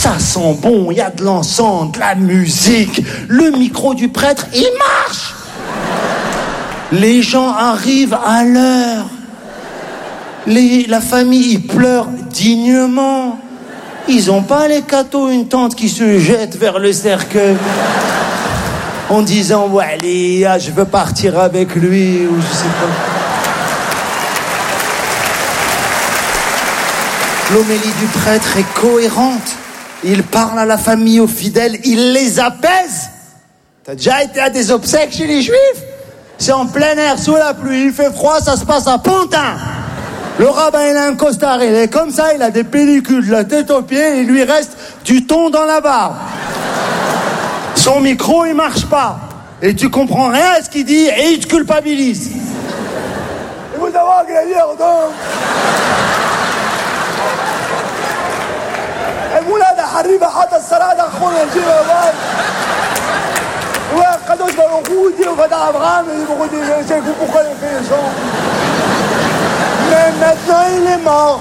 Ça sent bon, il y a de l'encens, de la musique. Le micro du prêtre, il marche. Les gens arrivent à l'heure. La famille, ils pleurent dignement. Ils ont pas les cathos, une tante qui se jette vers le cercueil en disant ouais, allez, je veux partir avec lui ou je sais pas. L'homélie du prêtre est cohérente. Il parle à la famille, aux fidèles, il les apaise. T'as déjà été à des obsèques chez les Juifs? C'est en plein air, sous la pluie, il fait froid, ça se passe à Pantin. Le rabbin, il a un costard, il est comme ça, il a des pellicules de la tête aux pieds, il lui reste du thon dans la barbe. Son micro, il marche pas. Et tu comprends rien à ce qu'il dit et il te culpabilise. Et vous avez gagné, donc. الولاد حريبة حتى السرادة أخونا نجيبها باي وقدوش بروخودي وفتح أبغام بروخودي شايفوا بخير في شون mais maintenant il est mort.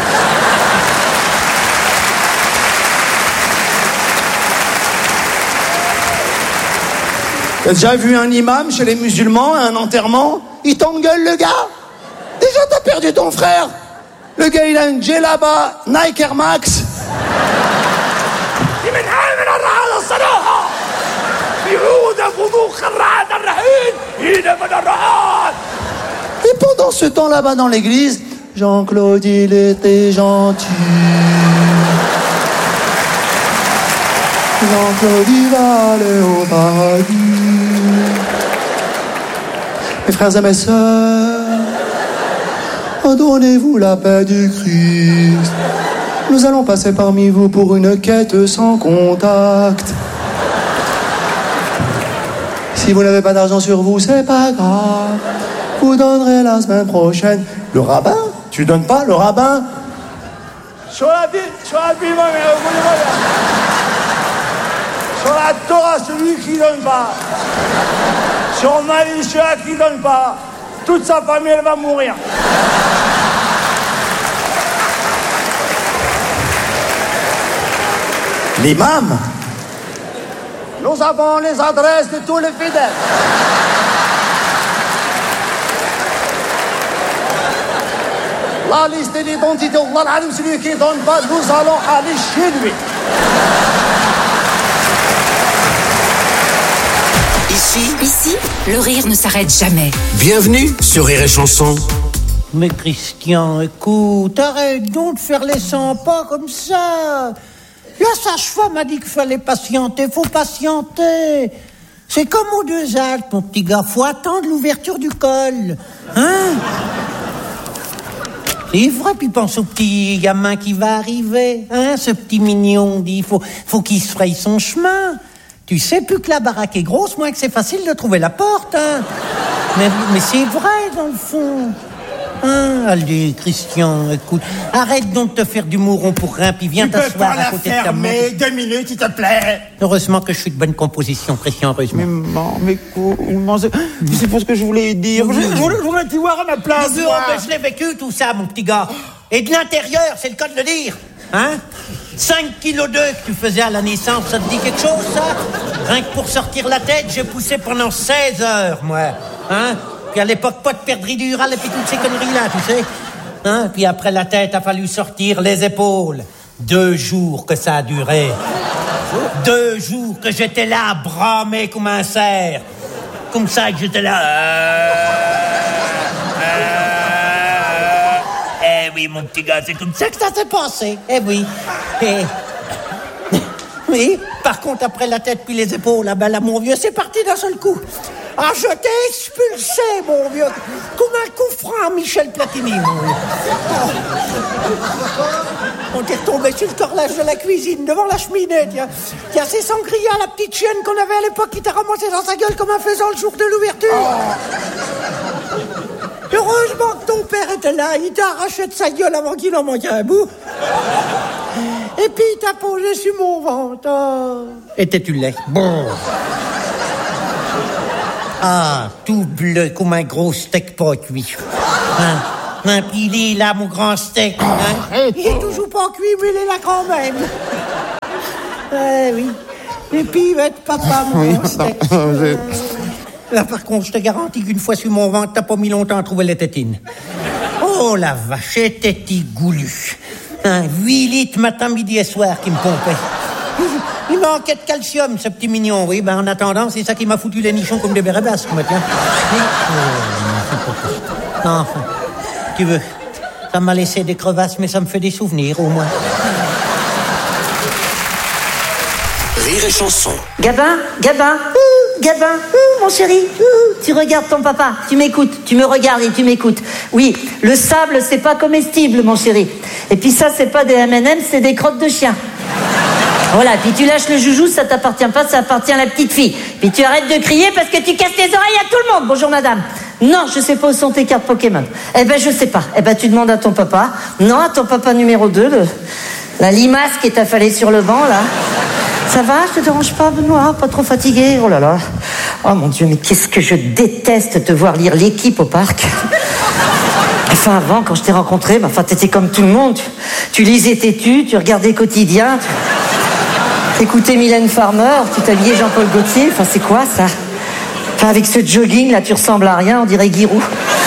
T'as déjà vu un imam chez les musulmans à un enterrement? Il t'engueule le gars. Déjà t'as perdu ton frère. Le gars il a une djellaba Nike Air Max. Et pendant ce temps là-bas dans l'église, Jean-Claude il était gentil. Jean-Claude il va aller au paradis. Mes frères et mes sœurs, donnez-vous la paix du Christ. Nous allons passer parmi vous pour une quête sans contact. Si vous n'avez pas d'argent sur vous, c'est pas grave. Vous donnerez la semaine prochaine. Le rabbin? Tu donnes pas le rabbin? Sur la Torah, celui qui donne pas. Sur Mali, celui qui donne pas. Toute sa famille, elle va mourir. L'imam. Nous avons les adresses de tous les fidèles. La liste de l'identité, celui qui ne donne pas, nous allons aller chez lui. Ici, le rire ne s'arrête jamais. Bienvenue sur Rire et Chanson. Mais Christian, écoute, arrête donc de faire les 100 pas comme ça. La sage-femme a dit qu'il fallait patienter, faut patienter. C'est comme aux Deux Alpes, mon petit gars, faut attendre l'ouverture du col. Hein? C'est vrai, puis pense au petit gamin qui va arriver, hein, ce petit mignon, dit, faut qu'il se fraye son chemin. Tu sais, plus que la baraque est grosse, moins que c'est facile de trouver la porte, hein. Mais c'est vrai, dans le fond. Hein, allez, Christian, écoute, arrête donc de te faire du mouron pour rien, puis viens t'asseoir à côté de ta mère. 2 minutes, s'il te plaît. Heureusement que je suis de bonne composition, Christian, heureusement. Mais tu sais pas ce que je voulais dire. Je voulais t'y voir à ma place. Mais je l'ai vécu, tout ça, mon petit gars. Et de l'intérieur, c'est le cas de le dire. Hein? 5 kilos d'œufs que tu faisais à la naissance, ça te dit quelque chose, ça? Rien que pour sortir la tête, j'ai poussé pendant 16 heures, moi. Hein? Puis à l'époque, pas de péridurale et puis toutes ces conneries-là, tu sais. Hein? Puis après la tête, a fallu sortir les épaules. 2 jours que ça a duré. 2 jours que j'étais là à bramer comme un cerf. Comme ça que j'étais là. Eh oui, mon petit gars, c'est comme ça que ça s'est passé. Eh oui. Oui, par contre, après la tête puis les épaules, là, mon vieux, c'est parti d'un seul coup. Ah, je t'ai expulsé, mon vieux, comme un coup franc à Michel Platini, mon vieux. On t'est retombé sur le corlage de la cuisine, devant la cheminée, tiens. Tiens, c'est Sangria, la petite chienne qu'on avait à l'époque, qui t'a ramassé dans sa gueule comme un faisan le jour de l'ouverture. Heureusement que ton père était là, il t'a arraché de sa gueule avant qu'il en manque un bout. Et puis il t'a posé sur mon ventre. Oh. Étais-tu laid? Bon. Ah, tout bleu comme un gros steak pas cuit. Hein, puis il est là, mon grand steak. Hein? Il est toujours pas cuit, mais il est là quand même. oui. Et puis, va être papa, mon grand steak. Là, par contre, je te garantis qu'une fois sur mon ventre, t'as pas mis longtemps à trouver les tétines. Oh, la vache, était goulu. 8 litres matin, midi et soir qui me pompait. Il manquait de calcium, ce petit mignon, oui. Ben, en attendant, c'est ça qui m'a foutu les nichons comme des bérébasques, maintenant. Non, tu veux. Ça m'a laissé des crevasses, mais ça me fait des souvenirs, au moins. Rire et chanson. Gabin, mon chéri, tu regardes ton papa, tu m'écoutes, tu me regardes et tu m'écoutes. Oui, le sable, c'est pas comestible, mon chéri. Et puis ça, c'est pas des M&M, c'est des crottes de chien. Voilà, puis tu lâches le joujou, ça t'appartient pas, ça appartient à la petite fille. Puis tu arrêtes de crier parce que tu casses les oreilles à tout le monde. Bonjour madame. Non, je sais pas où sont tes cartes Pokémon. Eh ben, je sais pas. Eh ben, tu demandes à ton papa. Non, à ton papa numéro 2, la limace qui est affalée sur le banc, là. Ça va, je te dérange pas, Benoît? Pas trop fatigué? Oh là là. Oh mon Dieu, mais qu'est-ce que je déteste te voir lire L'équipe au parc. Enfin, avant, quand je t'ai rencontré, t'étais comme tout le monde. Tu lisais Têtu, tu regardais Quotidien, tu écoutais Mylène Farmer, tu t'habillais Jean-Paul Gaultier. Enfin, c'est quoi, ça? Enfin, avec ce jogging, là, tu ressembles à rien, on dirait Giroud.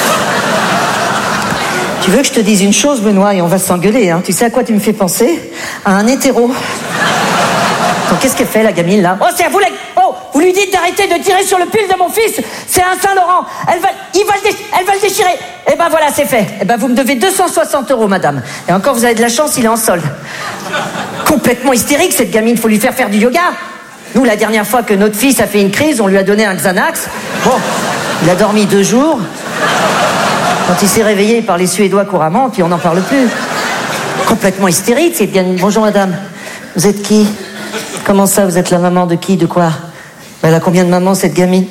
Tu veux que je te dise une chose, Benoît, et on va s'engueuler, hein? Tu sais à quoi tu me fais penser? À un hétéro. Donc, qu'est-ce qu'elle fait, la gamine, là? Oh, c'est à vous, vous lui dites d'arrêter de tirer sur le pull de mon fils. C'est un Saint-Laurent. Elle va le déchirer. Eh ben, voilà, c'est fait. Eh ben, vous me devez 260 €, madame. Et encore, vous avez de la chance, il est en solde. Complètement hystérique, cette gamine. Faut lui faire du yoga. Nous, la dernière fois que notre fils a fait une crise, on lui a donné un Xanax. Bon, il a dormi 2 jours. Quand il s'est réveillé, il parlait suédois couramment, puis on n'en parle plus. Complètement hystérique, cette gamine. Bonjour, madame. Vous êtes qui? Comment ça, vous êtes la maman de qui? De quoi? Elle a combien de mamans, cette gamine?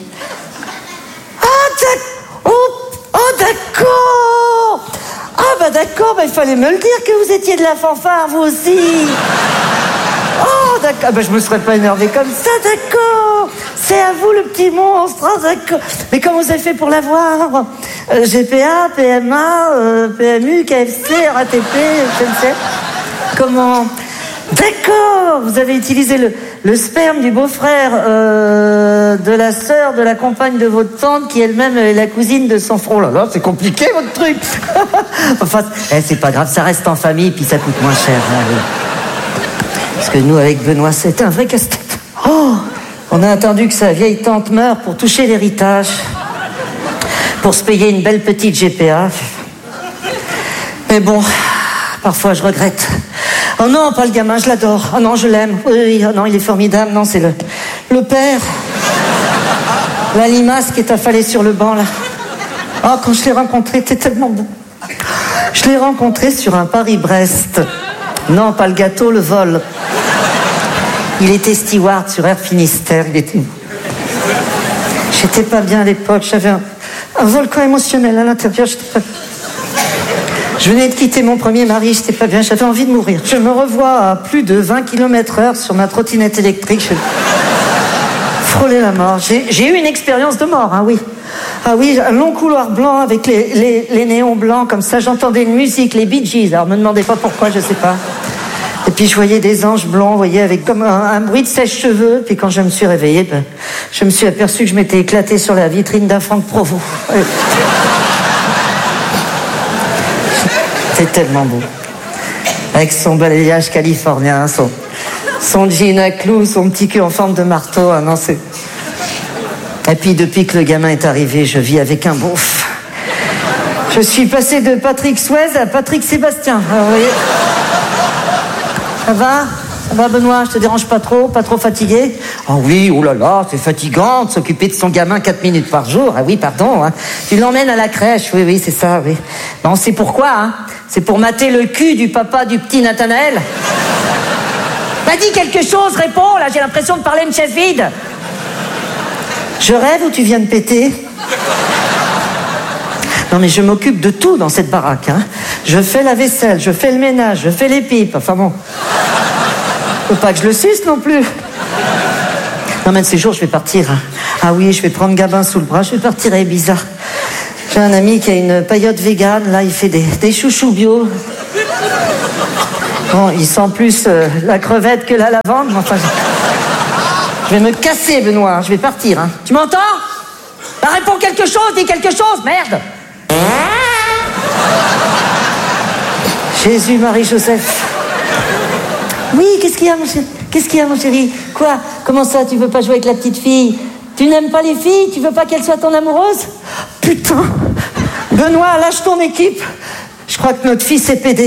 D'accord. D'accord, il fallait me le dire que vous étiez de la fanfare, vous aussi. Oh, d'accord. Je me serais pas énervée comme ça, d'accord. C'est à vous, le petit monstre, d'accord. Mais comment vous avez fait pour l'avoir? GPA, PMA, PMU, KFC, RATP, SNCF. Comment? D'accord, vous avez utilisé le sperme du beau-frère de la sœur de la compagne de votre tante qui elle-même est la cousine de son frère. Oh là là, c'est compliqué votre truc. Enfin, c'est pas grave, ça reste en famille puis ça coûte moins cher. Hein, oui. Parce que nous, avec Benoît, c'est un vrai casse-tête. Oh, on a attendu que sa vieille tante meure pour toucher l'héritage, pour se payer une belle petite GPA. Mais bon, parfois je regrette. Oh non, pas le gamin, je l'adore. Oh non, je l'aime. Oui, oh non, il est formidable. Non, c'est le père. La limace qui est affalée sur le banc, là. Oh, quand je l'ai rencontré, t'es tellement beau. Je l'ai rencontré sur un Paris-Brest. Non, pas le gâteau, le vol. Il était steward sur Air Finistère. Il était... J'étais pas bien à l'époque. J'avais un volcan émotionnel à l'intérieur. Je venais de quitter mon premier mari, j'étais pas bien, j'avais envie de mourir. Je me revois à plus de 20 km/h sur ma trottinette électrique. Je frôlais la mort. J'ai eu une expérience de mort, hein, oui. Ah oui, un long couloir blanc avec les néons blancs, comme ça, j'entendais une musique, les Bee Gees. Alors, me demandez pas pourquoi, je sais pas. Et puis, je voyais des anges blancs, vous voyez, avec comme un bruit de sèche-cheveux. Puis, quand je me suis réveillée, je me suis aperçue que je m'étais éclatée sur la vitrine d'un Franck Provost. C'est tellement beau. Avec son balayage californien, son jean à clous, son petit cul en forme de marteau. Ah non, c'est... Et puis, depuis que le gamin est arrivé, je vis avec un beauf. Je suis passée de Patrick Swayze à Patrick Sébastien. Alors, vous voyez... Ça va, Benoît? Je te dérange pas trop fatigué? Ah oui, oh là là, c'est fatigant de s'occuper de son gamin 4 minutes par jour. Ah oui, pardon, hein. Tu l'emmènes à la crèche, oui, c'est ça, oui. Bon, c'est pourquoi, hein? C'est pour mater le cul du papa du petit Nathanaël. T'as dit quelque chose, réponds, là, j'ai l'impression de parler à une chaise vide. Je rêve ou tu viens de péter? Non, mais je m'occupe de tout dans cette baraque, hein. Je fais la vaisselle, je fais le ménage, je fais les pipes, enfin bon. Faut pas que je le suce non plus. Non, mais ces jours, je vais partir. Ah oui, je vais prendre Gabin sous le bras, je vais partir à Ibiza. J'ai un ami qui a une paillote végane, là, il fait des chouchous bio. Bon, il sent plus la crevette que la lavande, mais enfin... Je vais me casser, Benoît. Je vais partir, hein. Tu m'entends? Bah, réponds quelque chose, dis quelque chose, merde. Jésus, Marie, Joseph. Oui, qu'est-ce qu'il y a, mon chéri? Qu'est-ce qu'il y a, mon chéri? Quoi? Comment ça, tu veux pas jouer avec la petite fille? Tu n'aimes pas les filles? Tu veux pas qu'elle soit ton amoureuse? Putain! Benoît, lâche ton équipe. Je crois que notre fils est pédé. Les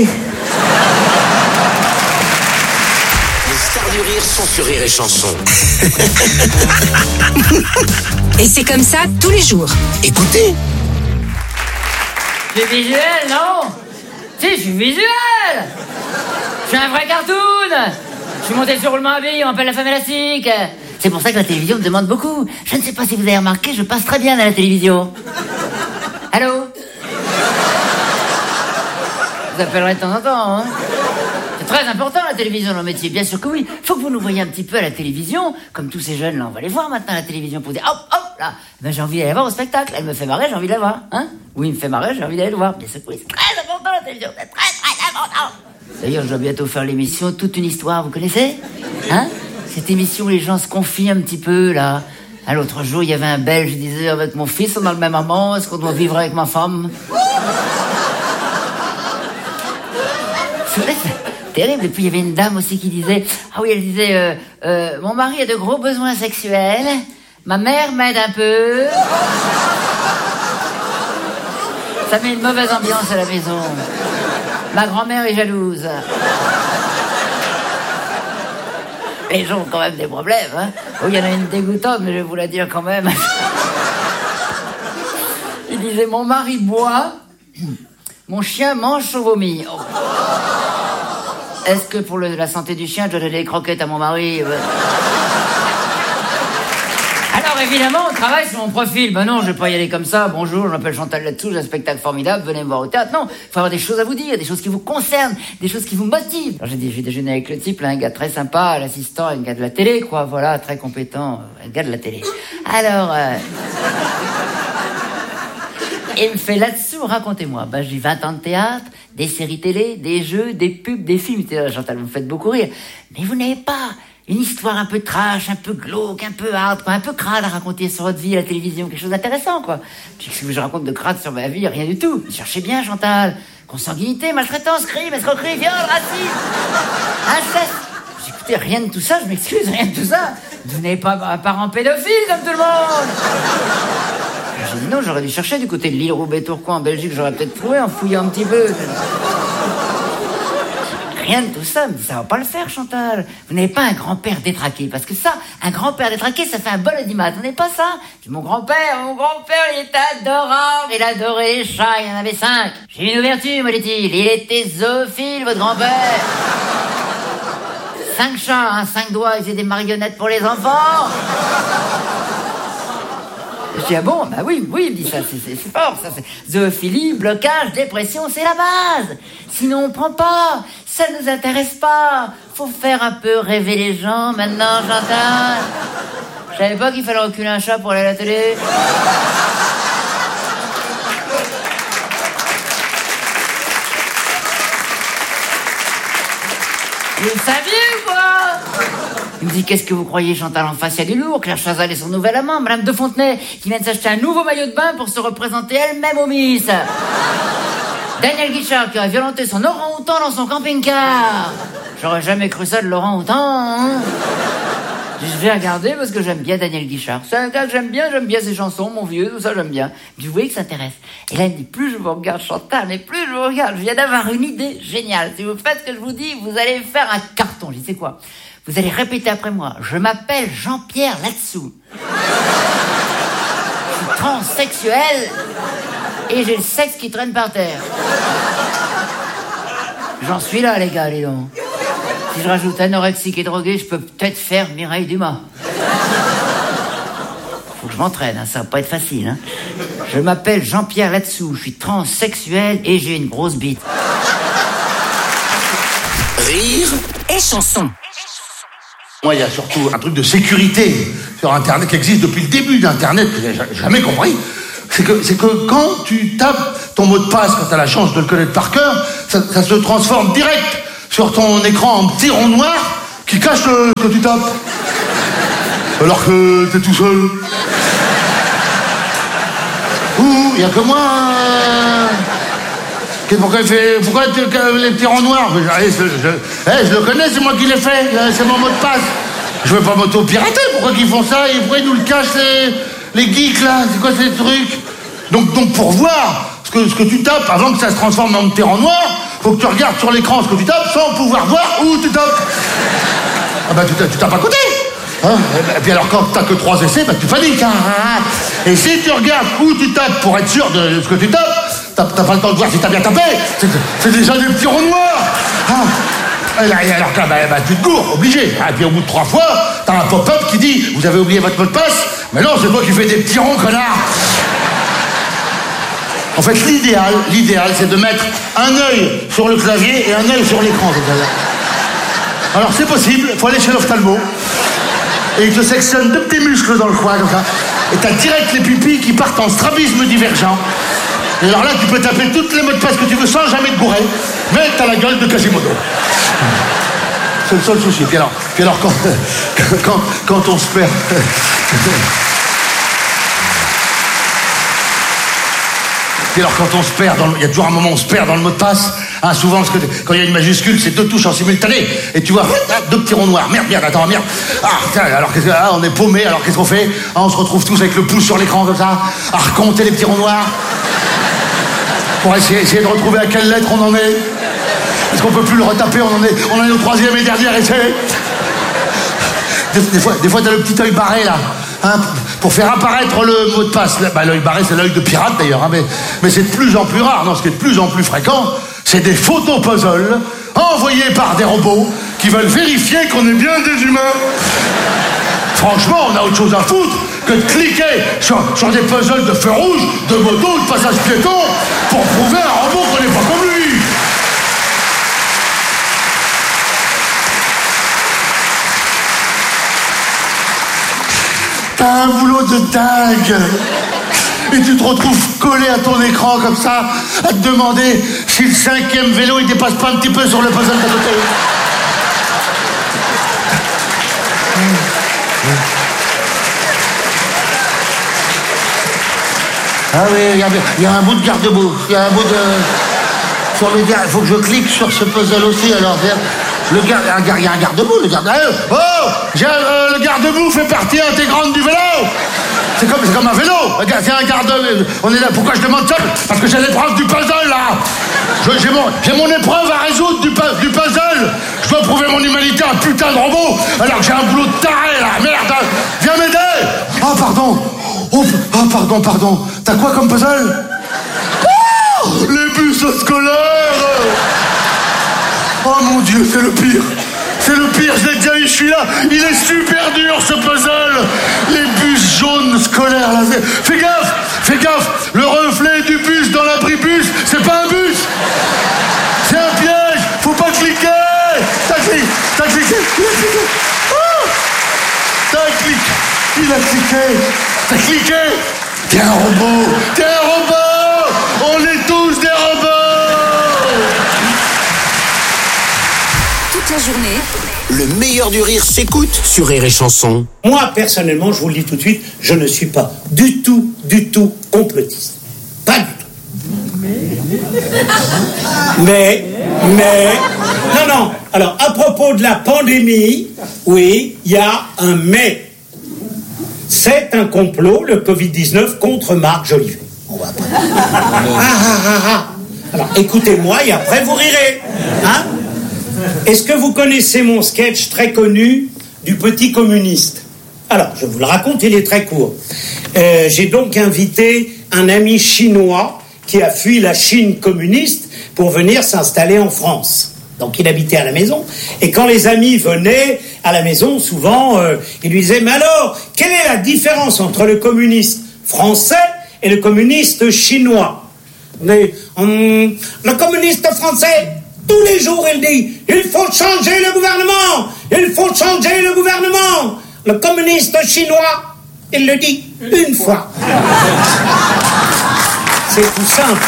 stars du rire sont sur Rire et Chanson. Et c'est comme ça tous les jours. Écoutez. Je suis visuel, non? Si, je suis visuel. Je suis un vrai cartoon. Je suis monté sur roulement à billes, on m'appelle la femme élastique. C'est pour ça que la télévision me demande beaucoup. Je ne sais pas si vous avez remarqué, je passe très bien à la télévision. Allô? Vous appellerez de temps en temps, hein? C'est très important la télévision dans le métier, bien sûr que oui. Faut que vous nous voyiez un petit peu à la télévision, comme tous ces jeunes là, on va les voir maintenant à la télévision pour dire hop, hop, là, ben, j'ai envie d'aller voir au spectacle. Elle me fait marrer, j'ai envie de la voir, hein? Oui, il me fait marrer, j'ai envie d'aller le voir. Bien sûr que oui, c'est très important la télévision, c'est très très important. D'ailleurs, je dois bientôt faire l'émission Toute une histoire, vous connaissez? Hein? Cette émission où les gens se confient un petit peu, là. Ah, l'autre jour, il y avait un Belge, il disait, avec mon fils, on a le même amant, est-ce qu'on doit vivre avec ma femme? C'est vrai, c'est terrible. Et puis, il y avait une dame aussi qui disait, ah oui, elle disait, mon mari a de gros besoins sexuels, ma mère m'aide un peu. Ça met une mauvaise ambiance à la maison. Ma grand-mère est jalouse. Les gens ont quand même des problèmes, hein. Oh, il y en a une dégoûtante, mais je vais vous la dire quand même. Il disait, mon mari boit, mon chien mange son vomi. Oh. Est-ce que pour la santé du chien, je dois donner des croquettes à mon mari? Alors évidemment, on travaille sur mon profil. Ben non, je vais pas y aller comme ça. Bonjour, je m'appelle Chantal là-dessous, j'ai un spectacle formidable, venez me voir au théâtre. Non, il faut avoir des choses à vous dire, des choses qui vous concernent, des choses qui vous motivent. Alors j'ai dit, je vais déjeuner avec le type, là, un gars très sympa, l'assistant, un gars de la télé, quoi, voilà, très compétent, un gars de la télé. Alors, il me fait là-dessous, racontez-moi. Ben j'ai 20 ans de théâtre, des séries télé, des jeux, des pubs, des films. Chantal, vous me faites beaucoup rire. Mais vous n'avez pas une histoire un peu trash, un peu glauque, un peu hard, quoi, un peu crade à raconter sur votre vie à la télévision, quelque chose d'intéressant, quoi. Puis ce que je raconte de crade sur ma vie, rien du tout. Cherchez bien, Chantal. Consanguinité, maltraitance, crime, escroquerie, viol, racisme, inceste. J'écoutais rien de tout ça, je m'excuse, rien de tout ça. Vous n'avez pas un parent pédophile comme tout le monde. J'ai dit non, j'aurais dû chercher du côté de l'île Roubaix-Tourcoing en Belgique, j'aurais peut-être trouvé en fouillant un petit peu. Rien de tout ça, mais ça va pas le faire, Chantal. Vous n'avez pas un grand-père détraqué, parce que ça, un grand-père détraqué, ça fait un bol audimat. Vous n'avez pas ça? Mon grand-père, il était adorable. Il adorait les chats, il y en avait 5. J'ai eu une ouverture, me dit-il. Il était zoophile, votre grand-père. 5 chats, hein, 5 doigts, ils faisaient des marionnettes pour les enfants. Je dis, ah bon, bah oui, il me dit ça, c'est fort, ça, c'est zoophilie, blocage, dépression, c'est la base. Sinon, on prend pas, ça nous intéresse pas. Faut faire un peu rêver les gens, maintenant, Chantal. Je savais pas qu'il fallait reculer un chat pour aller à la télé. Vous le saviez ou quoi? Il me dit, qu'est-ce que vous croyez, Chantal, en face, il y a du lourd, Claire Chazal et son nouvel amant, Madame de Fontenay, qui vient de s'acheter un nouveau maillot de bain pour se représenter elle-même au Miss. Daniel Guichard, qui aurait violenté son orang-outan dans son camping-car. J'aurais jamais cru ça de l'orang-outan, hein. Je vais regarder parce que j'aime bien Daniel Guichard. C'est un gars que j'aime bien ses chansons, mon vieux, tout ça, j'aime bien. Puis vous voyez que ça intéresse. Et là, il me dit, plus je vous regarde, Chantal, mais plus je vous regarde, je viens d'avoir une idée géniale. Si vous faites ce que je vous dis, vous allez faire un carton. Je sais quoi? Vous allez répéter après moi. Je m'appelle Jean-Pierre là-dessous. Je suis transsexuel et j'ai le sexe qui traîne par terre. J'en suis là, les gars, les dons. Si je rajoute anorexique et drogué, je peux peut-être faire Mireille Dumas. Faut que je m'entraîne, hein, ça va pas être facile. Hein. Je m'appelle Jean-Pierre là-dessous, je suis transsexuel et j'ai une grosse bite. Rire et chanson. Moi, il y a surtout un truc de sécurité sur Internet qui existe depuis le début d'Internet, que j'ai jamais compris. C'est que quand tu tapes ton mot de passe, quand tu as la chance de le connaître par cœur, ça se transforme direct sur ton écran en petit rond noir qui cache ce que tu tapes. Alors que t'es tout seul. Ouh, y a que moi. Pourquoi les petits ronds noirs? Je le connais, c'est moi qui l'ai fait. C'est mon mot de passe. Je veux pas m'auto-pirater. Pourquoi qu'ils font ça? Et pourquoi ils nous le cachent, les geeks, là? C'est quoi ces trucs? Donc pour voir ce que tu tapes avant que ça se transforme en petit rond noir, faut que tu regardes sur l'écran ce que tu tapes sans pouvoir voir où tu tapes. Ah bah tu tapes à côté. Hein? Et puis alors quand t'as que 3 essais, bah tu paniques. Hein? Et si tu regardes où tu tapes pour être sûr de ce que tu tapes, t'as pas le temps de voir si t'as bien tapé. C'est déjà des petits ronds noirs. Hein? Et alors que bah, tu te gourres, obligé. Et puis au bout de 3 fois, t'as un pop-up qui dit « Vous avez oublié votre mot de passe ?» Mais non, c'est toi qui fais des petits ronds, connard. En fait, l'idéal, c'est de mettre un œil sur le clavier et un œil sur l'écran. Alors c'est possible, il faut aller chez l'ophtalmo. Et il te sectionne 2 petits muscles dans le coin, comme ça. Et t'as direct les pupilles qui partent en strabisme divergent. Et alors là, tu peux taper toutes les mots de passe que tu veux sans jamais te gourer. Mais t'as la gueule de Quasimodo. C'est le seul souci. Puis alors quand on se perd... Puis alors quand on se perd, il y a toujours un moment où on se perd dans le mot de passe. Hein, souvent, parce que quand il y a une majuscule, c'est 2 touches en simultané. Et tu vois, 2 petits ronds noirs. Merde, attends, merde. Ah, tiens, alors on est paumé, alors qu'est-ce qu'on fait? On se retrouve tous avec le pouce sur l'écran comme ça, à recompter les petits ronds noirs. Pour essayer de retrouver à quelle lettre on en est. Est-ce qu'on peut plus le retaper? On en est au 3e et dernier essai. Des fois, t'as le petit œil barré, là. Hein, pour faire apparaître le mot de passe. Bah, l'œil barré, c'est l'œil de pirate, d'ailleurs. Hein, mais c'est de plus en plus rare. Non, ce qui est de plus en plus fréquent, c'est des photos puzzles envoyés par des robots qui veulent vérifier qu'on est bien des humains. Franchement, on a autre chose à foutre que de cliquer sur des puzzles de feu rouge, de moto, de passage piéton, pour prouver à un robot qu'on n'est pas comme lui. T'as un boulot de dingue. Et tu te retrouves collé à ton écran comme ça, à te demander si le 5e vélo il dépasse pas un petit peu sur le puzzle d'à côté. Ah oui, il y a un bout de garde-boue. Il y a un bout de... Sur le garde... Il faut que je clique sur ce puzzle aussi, alors. Il y a un garde-boue, le garde-boue. Oh, le garde-boue fait partie intégrante du vélo. C'est comme un vélo. C'est un garde-boue. On est là. Pourquoi je demande ça? Parce que j'ai l'épreuve du puzzle, là. J'ai mon épreuve à résoudre du puzzle. Je dois prouver mon humanité à un putain de robot, alors que j'ai un boulot de taré, là. Merde. Viens m'aider. Ah, pardon. Oh, pardon. T'as quoi comme puzzle? Oh, les bus scolaires. Oh mon Dieu, c'est le pire. C'est le pire, je l'ai déjà eu, je suis là. Il est super dur, ce puzzle. Les bus jaunes scolaires, là. Fais gaffe. Le reflet du bus dans l'abribus, c'est pas un bus. C'est un piège. Faut pas cliquer. T'as cliqué. Oh, il a cliqué. T'es un robot. On est tous des robots. Toute la journée, Le meilleur du rire s'écoute sur Rire et Chanson. Moi, personnellement, je vous le dis tout de suite, je ne suis pas du tout complotiste. Pas du tout. Mais... Non. Alors, à propos de la pandémie, oui, il y a un mais. C'est un complot, le Covid-19, contre Marc Jolivet. On va pas... Alors, écoutez-moi et après vous rirez. Hein? Est-ce que vous connaissez mon sketch très connu du petit communiste? Alors, je vous le raconte, il est très court. J'ai donc invité un ami chinois qui a fui la Chine communiste pour venir s'installer en France. Donc il habitait à la maison, et quand les amis venaient à la maison, souvent, ils lui disaient « Mais alors, quelle est la différence entre le communiste français et le communiste chinois ?» Le communiste français, tous les jours, il dit « Il faut changer le gouvernement. Le communiste chinois, il le dit une fois. » C'est tout simple.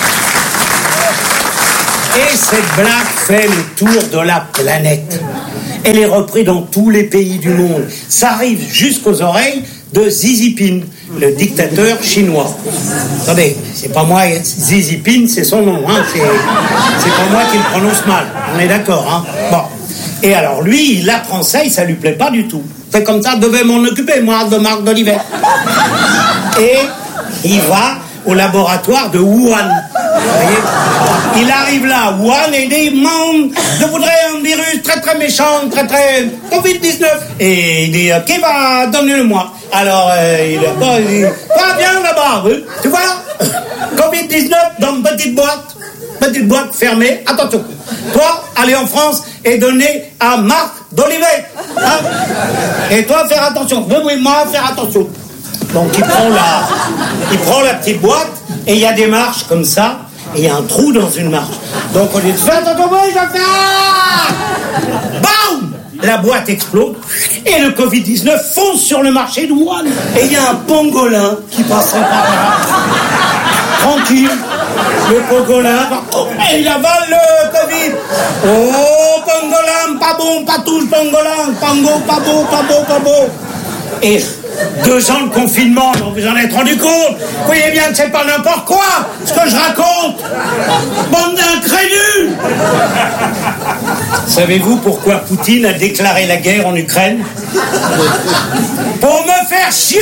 Et cette blague fait le tour de la planète. Elle est reprise dans tous les pays du monde. Ça arrive jusqu'aux oreilles de Xi Jinping, le dictateur chinois. Attendez, c'est pas moi, Xi Jinping, c'est son nom, hein, c'est pas moi qui le prononce mal. On est d'accord, hein. Bon. Et alors lui, il apprend ça et ça lui plaît pas du tout. C'est comme ça, je devais m'en occuper, moi, de Marc d'Olivet. Et il va au laboratoire de Wuhan. Vous voyez, il arrive là, Wuhan, et il dit, je voudrais un virus très très méchant, très très Covid-19. Et il dit, qui va donner le moi? Alors, il dit, va bien là-bas, oui. Tu vois, Covid-19 dans une petite boîte fermée, attention. Toi, aller en France et donner à Marc d'Olivet. Hein? Et toi, faire attention. Oui, moi, faire attention. Donc, il prend la petite boîte, et il y a des marches comme ça, et il y a un trou dans une marche. Donc, on dit, fais attention, je vais faire! Bam! La boîte explose, et le Covid-19 fonce sur le marché de Wuhan. Et il y a un pangolin qui passerait par là. Tranquille. Le pangolin, et il avale le Covid. Oh, pangolin, pas bon, pas touche, pangolin. Pango, pas beau, pas beau, pas beau. Et 2 ans de confinement, donc vous en êtes rendu compte. Vous voyez bien que c'est pas n'importe quoi, ce que je raconte. Bande d'incrédules. Savez-vous pourquoi Poutine a déclaré la guerre en Ukraine? Pour me faire chier.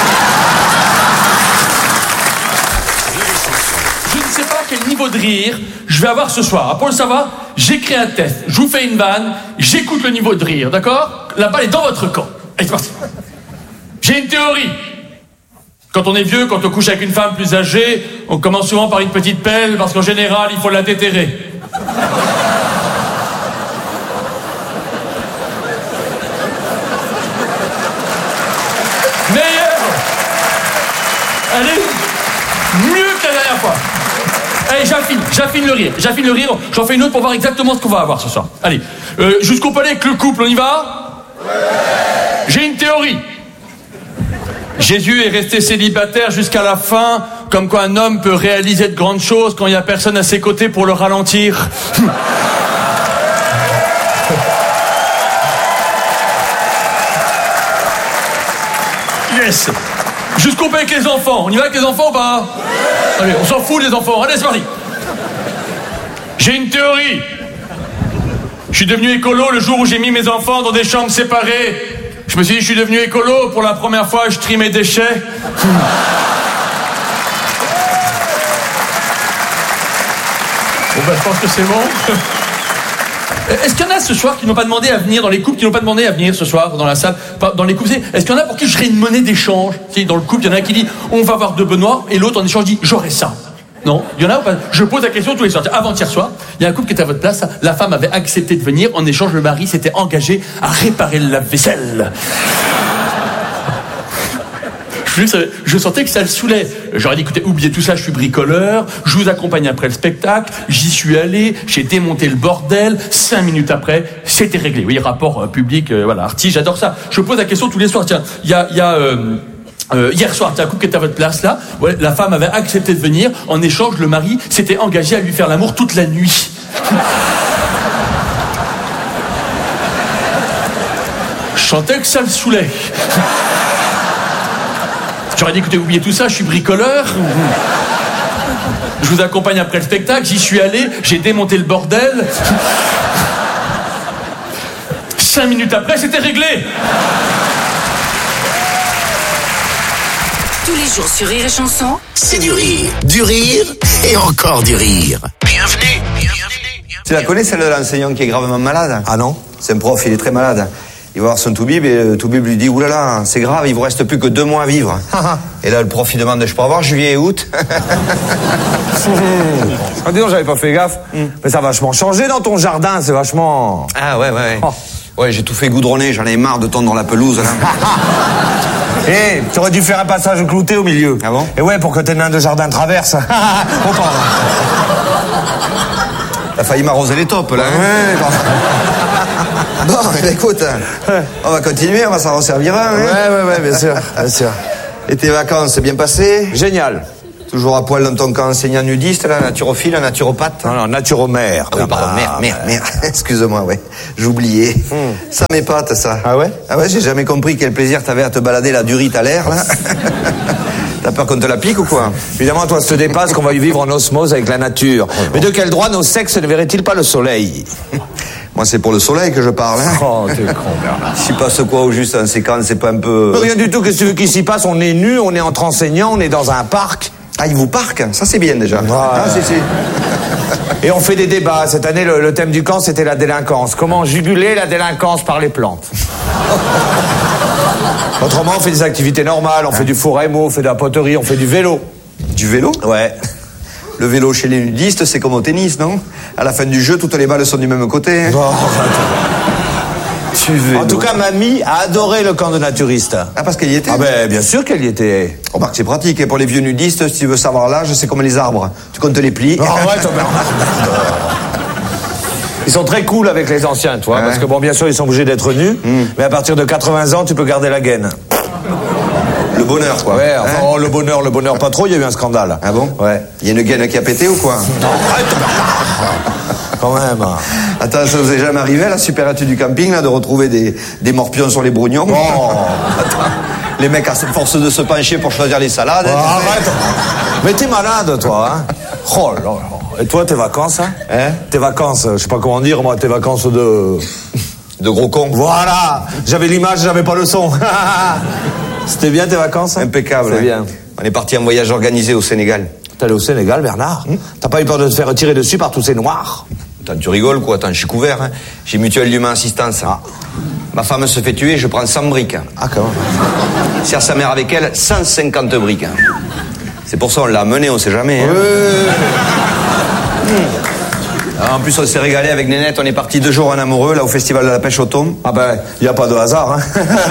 Je ne sais pas quel niveau de rire je vais avoir ce soir. Pour le savoir, j'écris un test, je vous fais une vanne, j'écoute le niveau de rire, d'accord? La balle est dans votre camp. Allez, c'est parti. J'ai une théorie. Quand on est vieux, quand on couche avec une femme plus âgée, on commence souvent par une petite pelle, parce qu'en général, il faut la déterrer. Meilleure. Allez, mieux que la dernière fois. Allez, j'affine le rire, j'en fais une autre pour voir exactement ce qu'on va avoir ce soir. Allez, jusqu'au palais avec le couple, on y va? Ouais. J'ai une théorie. Jésus est resté célibataire jusqu'à la fin, comme quoi un homme peut réaliser de grandes choses quand il n'y a personne à ses côtés pour le ralentir. Yes. Jusqu'au palais avec les enfants. On y va avec les enfants ou pas? Allez, on s'en fout des enfants. Allez, c'est parti. J'ai une théorie. Je suis devenu écolo le jour où j'ai mis mes enfants dans des chambres séparées. Je me suis dit, je suis devenu écolo. Pour la première fois, je trie mes déchets. Bon, ben, je pense que c'est bon. Est-ce qu'il y en a ce soir qui n'ont pas demandé à venir, dans les couples qui n'ont pas demandé à venir ce soir dans la salle, dans les couples? Est-ce qu'il y en a pour qui je serais une monnaie d'échange? Si, dans le couple, il y en a un qui dit, on va avoir 2 Benoît, et l'autre en échange dit, j'aurai ça. Non, il y en a ou pas? Je pose la question tous les soirs. Avant-hier soir, il y a un couple qui était à votre place. La femme avait accepté de venir. En échange, le mari s'était engagé à réparer le lave-vaisselle. Je sentais que ça le saoulait. J'aurais dit, écoutez, oubliez tout ça, je suis bricoleur, je vous accompagne après le spectacle, j'y suis allé, j'ai démonté le bordel, 5 minutes après, c'était réglé. Vous voyez, rapport public, voilà, artiste, j'adore ça. Je pose la question tous les soirs. Tiens, il y a hier soir, un couple qui était à votre place là, ouais, la femme avait accepté de venir, en échange, le mari s'était engagé à lui faire l'amour toute la nuit. Je sentais que ça le saoulait. J'aurais dit, écoutez, oubliez tout ça, je suis bricoleur. Je vous accompagne après le spectacle, j'y suis allé, j'ai démonté le bordel. 5 minutes après, c'était réglé. Tous les jours sur Rire et Chanson, C'est du rire et encore du rire. Bienvenue. Tu la connais, celle de l'enseignant qui est gravement malade? Ah non, c'est un prof, il est très malade. Il va voir son toubib et le toubib lui dit, oulala, c'est grave, il vous reste plus que 2 mois à vivre. Et là, le prof, il demande, je peux avoir juillet et août? Ah, dis donc, j'avais pas fait gaffe. Mais ça a vachement changé dans ton jardin, c'est vachement... Ah ouais. Ouais, j'ai tout fait goudronner, j'en ai marre de tondre la pelouse, là. Eh, tu aurais dû faire un passage clouté au milieu. Ah bon? Et ouais, pour que tes nains de jardin traversent. On parle. T'as failli m'arroser les taupes, là. Ouais, Bon, écoute, on va continuer, on va s'en resservir un. Ouais, bien sûr. Et tes vacances, c'est bien passé? Génial. Toujours à poil dans ton camp enseignant nudiste, là, naturophile, naturopathe. Non, naturomère. Ah oui, pardon, mère. Excuse-moi, ouais. J'oubliais. Ça m'épate, ça. Ah ouais? Ah ouais, j'ai jamais compris quel plaisir t'avais à te balader la durite à l'air, là. T'as peur qu'on te la pique ou quoi? Évidemment, toi, ça te dépasse qu'on va y vivre en osmose avec la nature. Mais de quel droit nos sexes ne verraient-ils pas le soleil? Moi, c'est pour le soleil que je parle, hein. Oh, t'es con, Bernard. S'il passe quoi au juste en séquence, c'est pas un peu... Rien du tout, qu'est-ce que tu veux qu'il s'y passe? On est nus, on est entre enseignants, on est dans un parc. Ah, ils vous parquent? Ça, c'est bien, déjà. Ouais. Ah, si. Et on fait des débats. Cette année, le thème du camp, c'était la délinquance. Comment juguler la délinquance par les plantes? Autrement, on fait des activités normales. On fait du four à émaux, on fait de la poterie, on fait du vélo. Du vélo? Ouais. Le vélo chez les nudistes, c'est comme au tennis, non? À la fin du jeu, toutes les balles sont du même côté. Hein. Oh, en tout cas, mamie a adoré le camp de naturistes. Ah, parce qu'elle y était? Ah ben, bien sûr qu'elle y était. Remarque, c'est pratique. Et pour les vieux nudistes, si tu veux savoir l'âge, c'est comme les arbres. Tu comptes les plis. Oh, ouais, ils sont très cool avec les anciens, toi, parce que bon, bien sûr, ils sont obligés d'être nus, mais à partir de 80 ans, tu peux garder la gaine. Le bonheur, quoi. Ouais, enfin, oh, le bonheur pas trop, il y a eu un scandale. Ah bon? Ouais. Il y a une gaine qui a pété ou quoi? Non, arrête. Quand même. Attends, ça vous est jamais arrivé à la supérette du camping, là, de retrouver des morpions sur les brognons? Oh. Attends, les mecs à force de se pencher pour choisir les salades. Oh, arrête. Mais t'es malade, toi, hein? Oh là là. Et toi, tes vacances, hein? Tes vacances, je sais pas comment dire, moi, tes vacances de gros con. Voilà. J'avais l'image, j'avais pas le son. C'était bien tes vacances, hein? Impeccable. C'est bien. On est parti en voyage organisé au Sénégal. T'es allé au Sénégal, Bernard? T'as pas eu peur de te faire tirer dessus par tous ces noirs? Attends, tu rigoles, quoi? Attends, je suis couvert, hein. J'ai Mutuelle d'Humain Assistance. Ah. Ma femme se fait tuer, je prends 100 briques. Ah, comment? Sert sa mère avec elle, 150 briques. C'est pour ça on l'a amené, on sait jamais. Hein. En plus, on s'est régalé avec Nénette. On est parti 2 jours en amoureux, là, au festival de la pêche au thon. Ah ben, y a pas de hasard, hein.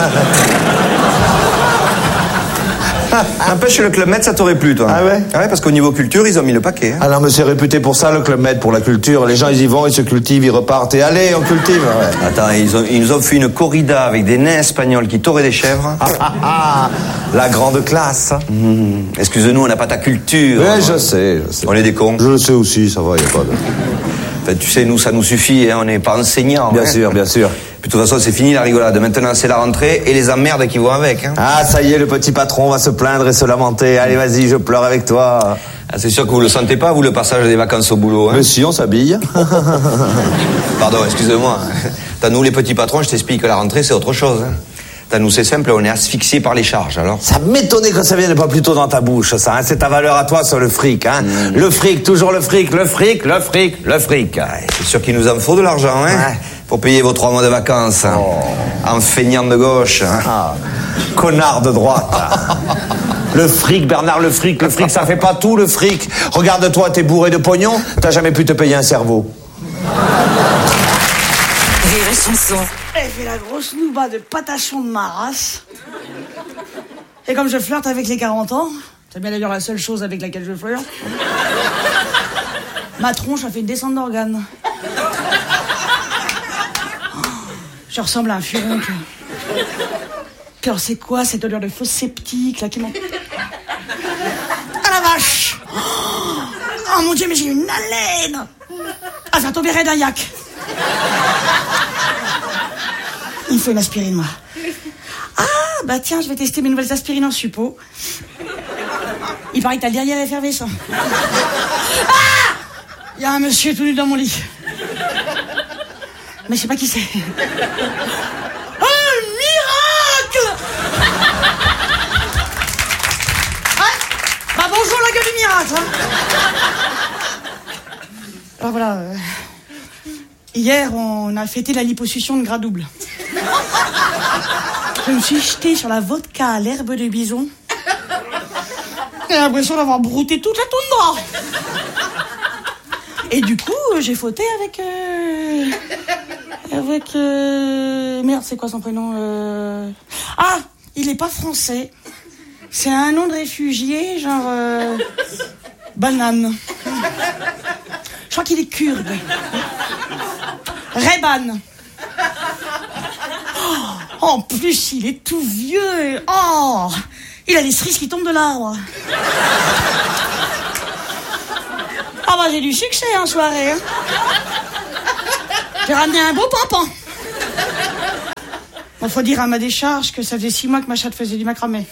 N'empêche, le Club Med, ça t'aurait plu, toi. Ah ouais? Ah ouais, parce qu'au niveau culture, ils ont mis le paquet. Hein. Ah non, mais c'est réputé pour ça, le Club Med, pour la culture. Les gens, ils y vont, ils se cultivent, ils repartent. Et allez, on cultive. Ouais. Attends, ils nous ont fait une corrida avec des nains espagnols qui touraient des chèvres. La grande classe. Excuse-nous, on n'a pas ta culture. Ouais, je sais. On est des cons. Je le sais aussi, ça va, y a pas de... Enfin, tu sais, nous, ça nous suffit, hein, on n'est pas enseignants. Bien sûr, bien sûr. Puis de toute façon, c'est fini la rigolade. Maintenant, c'est la rentrée et les emmerdes qui vont avec. Hein. Ah, ça y est, le petit patron va se plaindre et se lamenter. Allez, vas-y, je pleure avec toi. Ah, c'est sûr que vous le sentez pas, vous, le passage des vacances au boulot. Hein. Mais si, on s'habille. Pardon, excusez-moi. T'as nous, les petits patrons, je t'explique que la rentrée, c'est autre chose. Hein. T'as nous, c'est simple, on est asphyxiés par les charges, alors. Ça m'étonnait que ça vienne pas plus tôt dans ta bouche, ça. Hein. C'est ta valeur à toi sur le fric, hein. Le fric, toujours le fric, le fric, le fric, le fric. Ouais, c'est sûr qu'il nous en faut de l'argent, hein. Ouais. Pour payer vos 3 mois de vacances. Hein. En feignant de gauche. Hein. Ah, connard de droite. Le fric, Bernard, le fric, ça fait pas tout, le fric. Regarde-toi, t'es bourré de pognon, t'as jamais pu te payer un cerveau. Rire et chanson. Elle fait la grosse nouba de patachon de ma race. Et comme je flirte avec les 40 ans, c'est bien d'ailleurs la seule chose avec laquelle je flirte, ma tronche a fait une descente d'organes. Je ressemble à un furoncle. Puis alors c'est quoi cette odeur de fausse sceptique là qui m'en... Ah la vache! Oh mon Dieu, mais j'ai une haleine! Ah, ça tomberait d'un yak. Il faut une aspirine, moi. Ah, bah tiens, je vais tester mes nouvelles aspirines en suppôt. Il paraît que t'as le derrière effervescent. Ah! Il y a un monsieur tout nu dans mon lit. Mais je sais pas qui c'est. Un miracle! Ouais. Bah bonjour la gueule du miracle. Hein. Alors voilà. Hier, on a fêté la liposuction de gras double. Je me suis jetée sur la vodka à l'herbe de bison. J'ai l'impression d'avoir brouté toute la toundra. Et du coup, j'ai fauté avec... Merde, c'est quoi son prénom Ah, il est pas français. C'est un nom de réfugié, genre... Banane. Je crois qu'il est kurde. Reban. Oh, en plus, il est tout vieux. Oh, Il a des cerises qui tombent de l'arbre. Ah bah j'ai du succès en soirée. Hein. J'ai ramené un beau pampan. Bon, faut dire à ma décharge que ça faisait 6 mois que ma chatte faisait du macramé.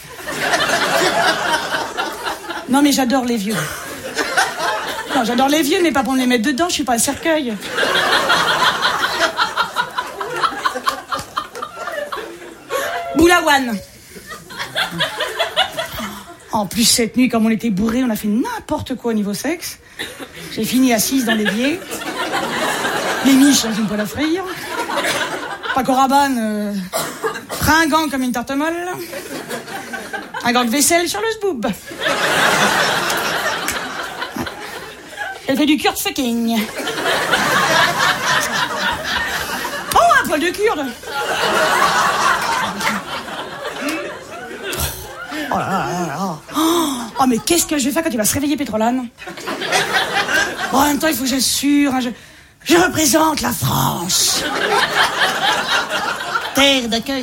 Non mais j'adore les vieux. Non, j'adore les vieux, mais pas pour me les mettre dedans, je suis pas un cercueil. Boulawan. En plus, cette nuit, comme on était bourrés, on a fait n'importe quoi au niveau sexe. J'ai fini assise dans l'évier. Les miches dans une poêle à frire. Paco Rabanne, fringant comme une tarte molle. Un gant de vaisselle sur le zboob. Elle fait du kurde fucking. Oh, un poil de kurde. Oh là là là là. Oh, mais qu'est-ce que je vais faire quand il va se réveiller, Pétrolane? Bon, en même temps, il faut que j'assure. Hein, je représente la France. Terre d'accueil.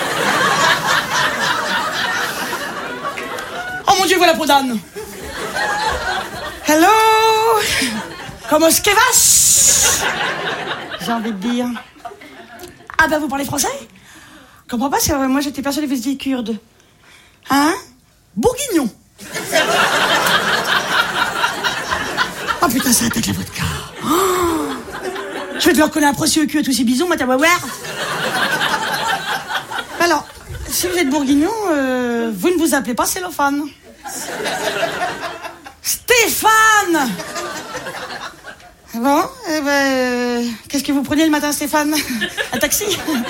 Oh mon Dieu, voilà peau d'âne. Hello. Comment est-ce que va? J'ai envie de dire. Ah ben, vous parlez français? Je comprends pas, c'est vrai, moi j'étais persuadée que vous étiez kurde. Hein? Bourguignon. Oh putain, ça attaque la vodka. Oh. Je vais devoir coller un procès au cul à tous ces bisous, moi, t'as voir. Alors, si vous êtes bourguignon, vous ne vous appelez pas cellophane. Stéphane! Bon, eh ben, qu'est-ce que vous prenez le matin, Stéphane? Un taxi?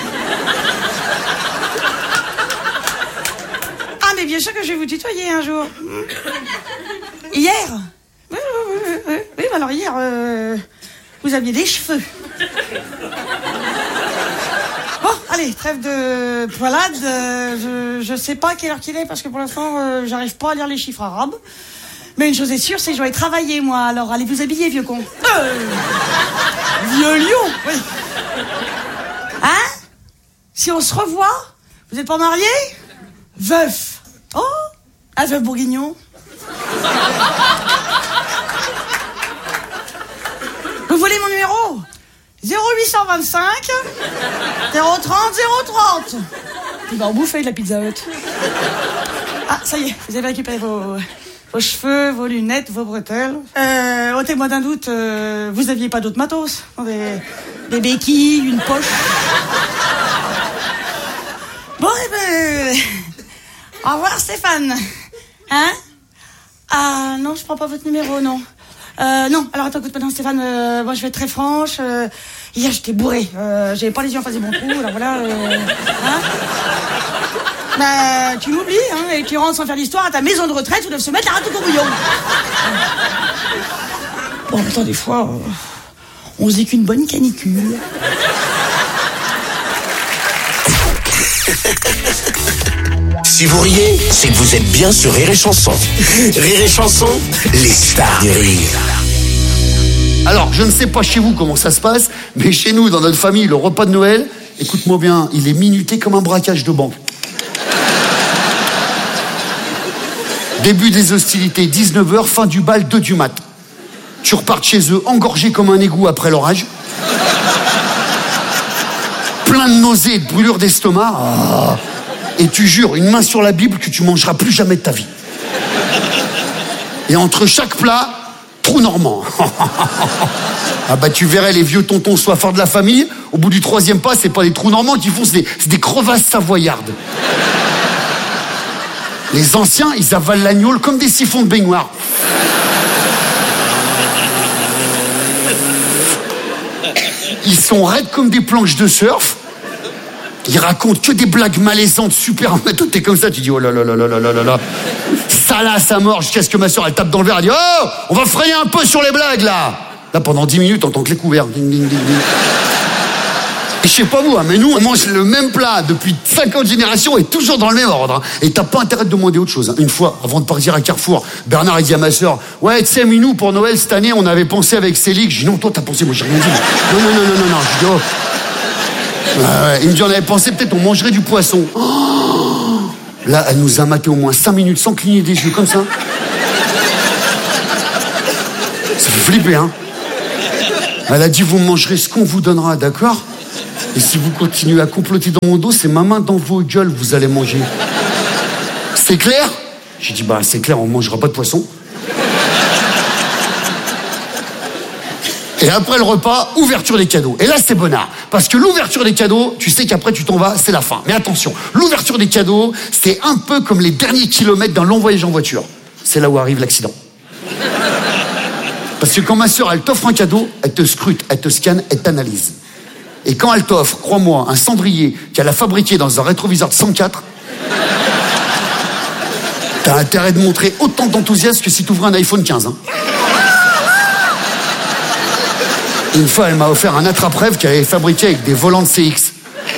Ah, mais bien sûr que je vais vous tutoyer un jour. Hier? Oui, alors hier, vous aviez des cheveux. Bon, allez, trêve de poilade. Je sais pas quelle heure qu'il est, parce que pour l'instant, j'arrive pas à lire les chiffres arabes. Mais une chose est sûre, c'est que je dois y travailler, moi. Alors, allez vous habiller, vieux con. Vieux lion, oui. Hein? Si on se revoit, vous êtes pas mariés? Veuf. Oh, un veuf bourguignon. Vous voulez mon numéro? 0825 030 030. Il va en bouffer de la Pizza Hut. Ah, ça y est, vous avez récupéré vos cheveux, vos lunettes, vos bretelles. Ôtez-moi d'un doute, vous aviez pas d'autres matos? Des béquilles, une poche. Bon, eh ben... Au revoir, Stéphane. Hein? Ah, non, je prends pas votre numéro, non. Non, alors attends, écoute, maintenant, Stéphane, moi, je vais être très franche. Hier, j'étais bourré. J'avais pas les yeux en face des bons trous, alors voilà. Hein? Bah, tu m'oublies, hein, et tu rentres sans faire l'histoire à ta maison de retraite où doivent se mettre la rate au courbouillon. Bon, en même temps, des fois, on se dit qu'une bonne canicule. Si vous riez, c'est que vous êtes bien sur Rire et Chanson. Rire et Chanson, les stars du rire. Alors, je ne sais pas chez vous comment ça se passe, mais chez nous, dans notre famille, le repas de Noël, écoute-moi bien, il est minuté comme un braquage de banque. Début des hostilités, 19h, fin du bal, 2 du mat. Tu repars chez eux, engorgé comme un égout après l'orage. Plein de nausées et de brûlures d'estomac. Ah. Et tu jures, une main sur la Bible, que tu mangeras plus jamais de ta vie. Et entre chaque plat, trou normand. Ah bah tu verrais les vieux tontons soifards de la famille, au bout du 3e pas, c'est pas des trous normands qu'ils font, c'est des crevasses savoyardes. Les anciens, ils avalent l'agneau comme des siphons de baignoire. Ils sont raides comme des planches de surf. Ils racontent que des blagues malaisantes, super. Toi, t'es comme ça, tu dis oh là là là là là là là. Salace à mort, jusqu'à ce que ma soeur elle tape dans le verre, elle dit oh, on va freiner un peu sur les blagues là. Là, pendant 10 minutes, on tente les couverts. Ding, ding, ding, ding. Et je sais pas vous, hein, mais nous, on mange le même plat depuis 50 générations et toujours dans le même ordre. Hein. Et t'as pas intérêt de demander autre chose. Hein. Une fois, avant de partir à Carrefour, Bernard a dit à ma soeur ouais, tu sais, Minou, pour Noël cette année, on avait pensé avec Célic. Je dis non, toi, t'as pensé, moi, j'ai rien dit. Non. Je dis oh. Il me dit on avait pensé peut-être on mangerait du poisson. Oh, Là, elle nous a maté au moins 5 minutes sans cligner des yeux, comme ça. Ça fait flipper, hein. Elle a dit, vous mangerez ce qu'on vous donnera, d'accord? Et si vous continuez à comploter dans mon dos, c'est ma main dans vos gueules, vous allez manger. C'est clair? J'ai dit, bah c'est clair, on mangera pas de poisson. Et après le repas, ouverture des cadeaux. Et là, c'est bonnard. Parce que l'ouverture des cadeaux, tu sais qu'après tu t'en vas, c'est la fin. Mais attention, l'ouverture des cadeaux, c'est un peu comme les derniers kilomètres d'un long voyage en voiture. C'est là où arrive l'accident. Parce que quand ma sœur, elle t'offre un cadeau, elle te scrute, elle te scanne, elle t'analyse. Et quand elle t'offre, crois-moi, un cendrier qu'elle a fabriqué dans un rétroviseur de 104, t'as intérêt de montrer autant d'enthousiasme que si t'ouvrais un iPhone 15. Hein. Une fois, elle m'a offert un attrape-rêve qu'elle avait fabriqué avec des volants de CX.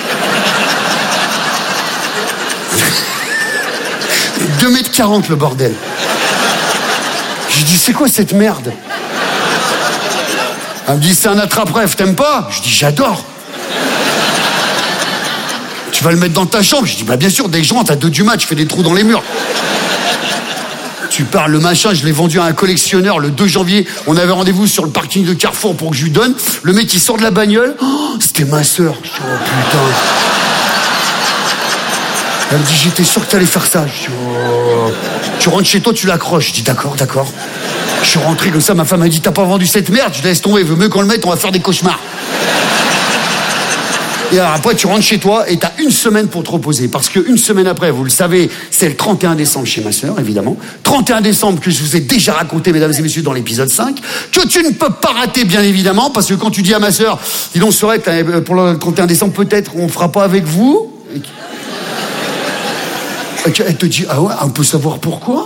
2,40 m le bordel. J'ai dit, c'est quoi cette merde? Elle me dit, c'est un attrape-rêve, t'aimes pas? Je dis, j'adore. Tu vas le mettre dans ta chambre? Je dis, bah bien sûr, dès que je rentre à 2 du mat, je fais des trous dans les murs. Tu parles, le machin, je l'ai vendu à un collectionneur le 2 janvier. On avait rendez-vous sur le parking de Carrefour pour que je lui donne. Le mec, il sort de la bagnole. Oh, c'était ma sœur. Je dis, oh putain. Elle me dit, j'étais sûr que t'allais faire ça. Je dis, oh. Tu rentres chez toi, tu l'accroches. Je dis, d'accord, d'accord. Je suis rentré comme ça, ma femme m'a dit, t'as pas vendu cette merde? Je laisse tomber, veut mieux qu'on le mette, on va faire des cauchemars. Et alors après, tu rentres chez toi et t'as 1 semaine pour te reposer. Parce que 1 semaine après, vous le savez, c'est le 31 décembre chez ma sœur, évidemment. 31 décembre que je vous ai déjà raconté, mesdames et messieurs, dans l'épisode 5. Que tu ne peux pas rater, bien évidemment. Parce que quand tu dis à ma sœur, dis donc, Sorette, pour le 31 décembre, peut-être, on fera pas avec vous. Et elle te dit, ah ouais, on peut savoir pourquoi?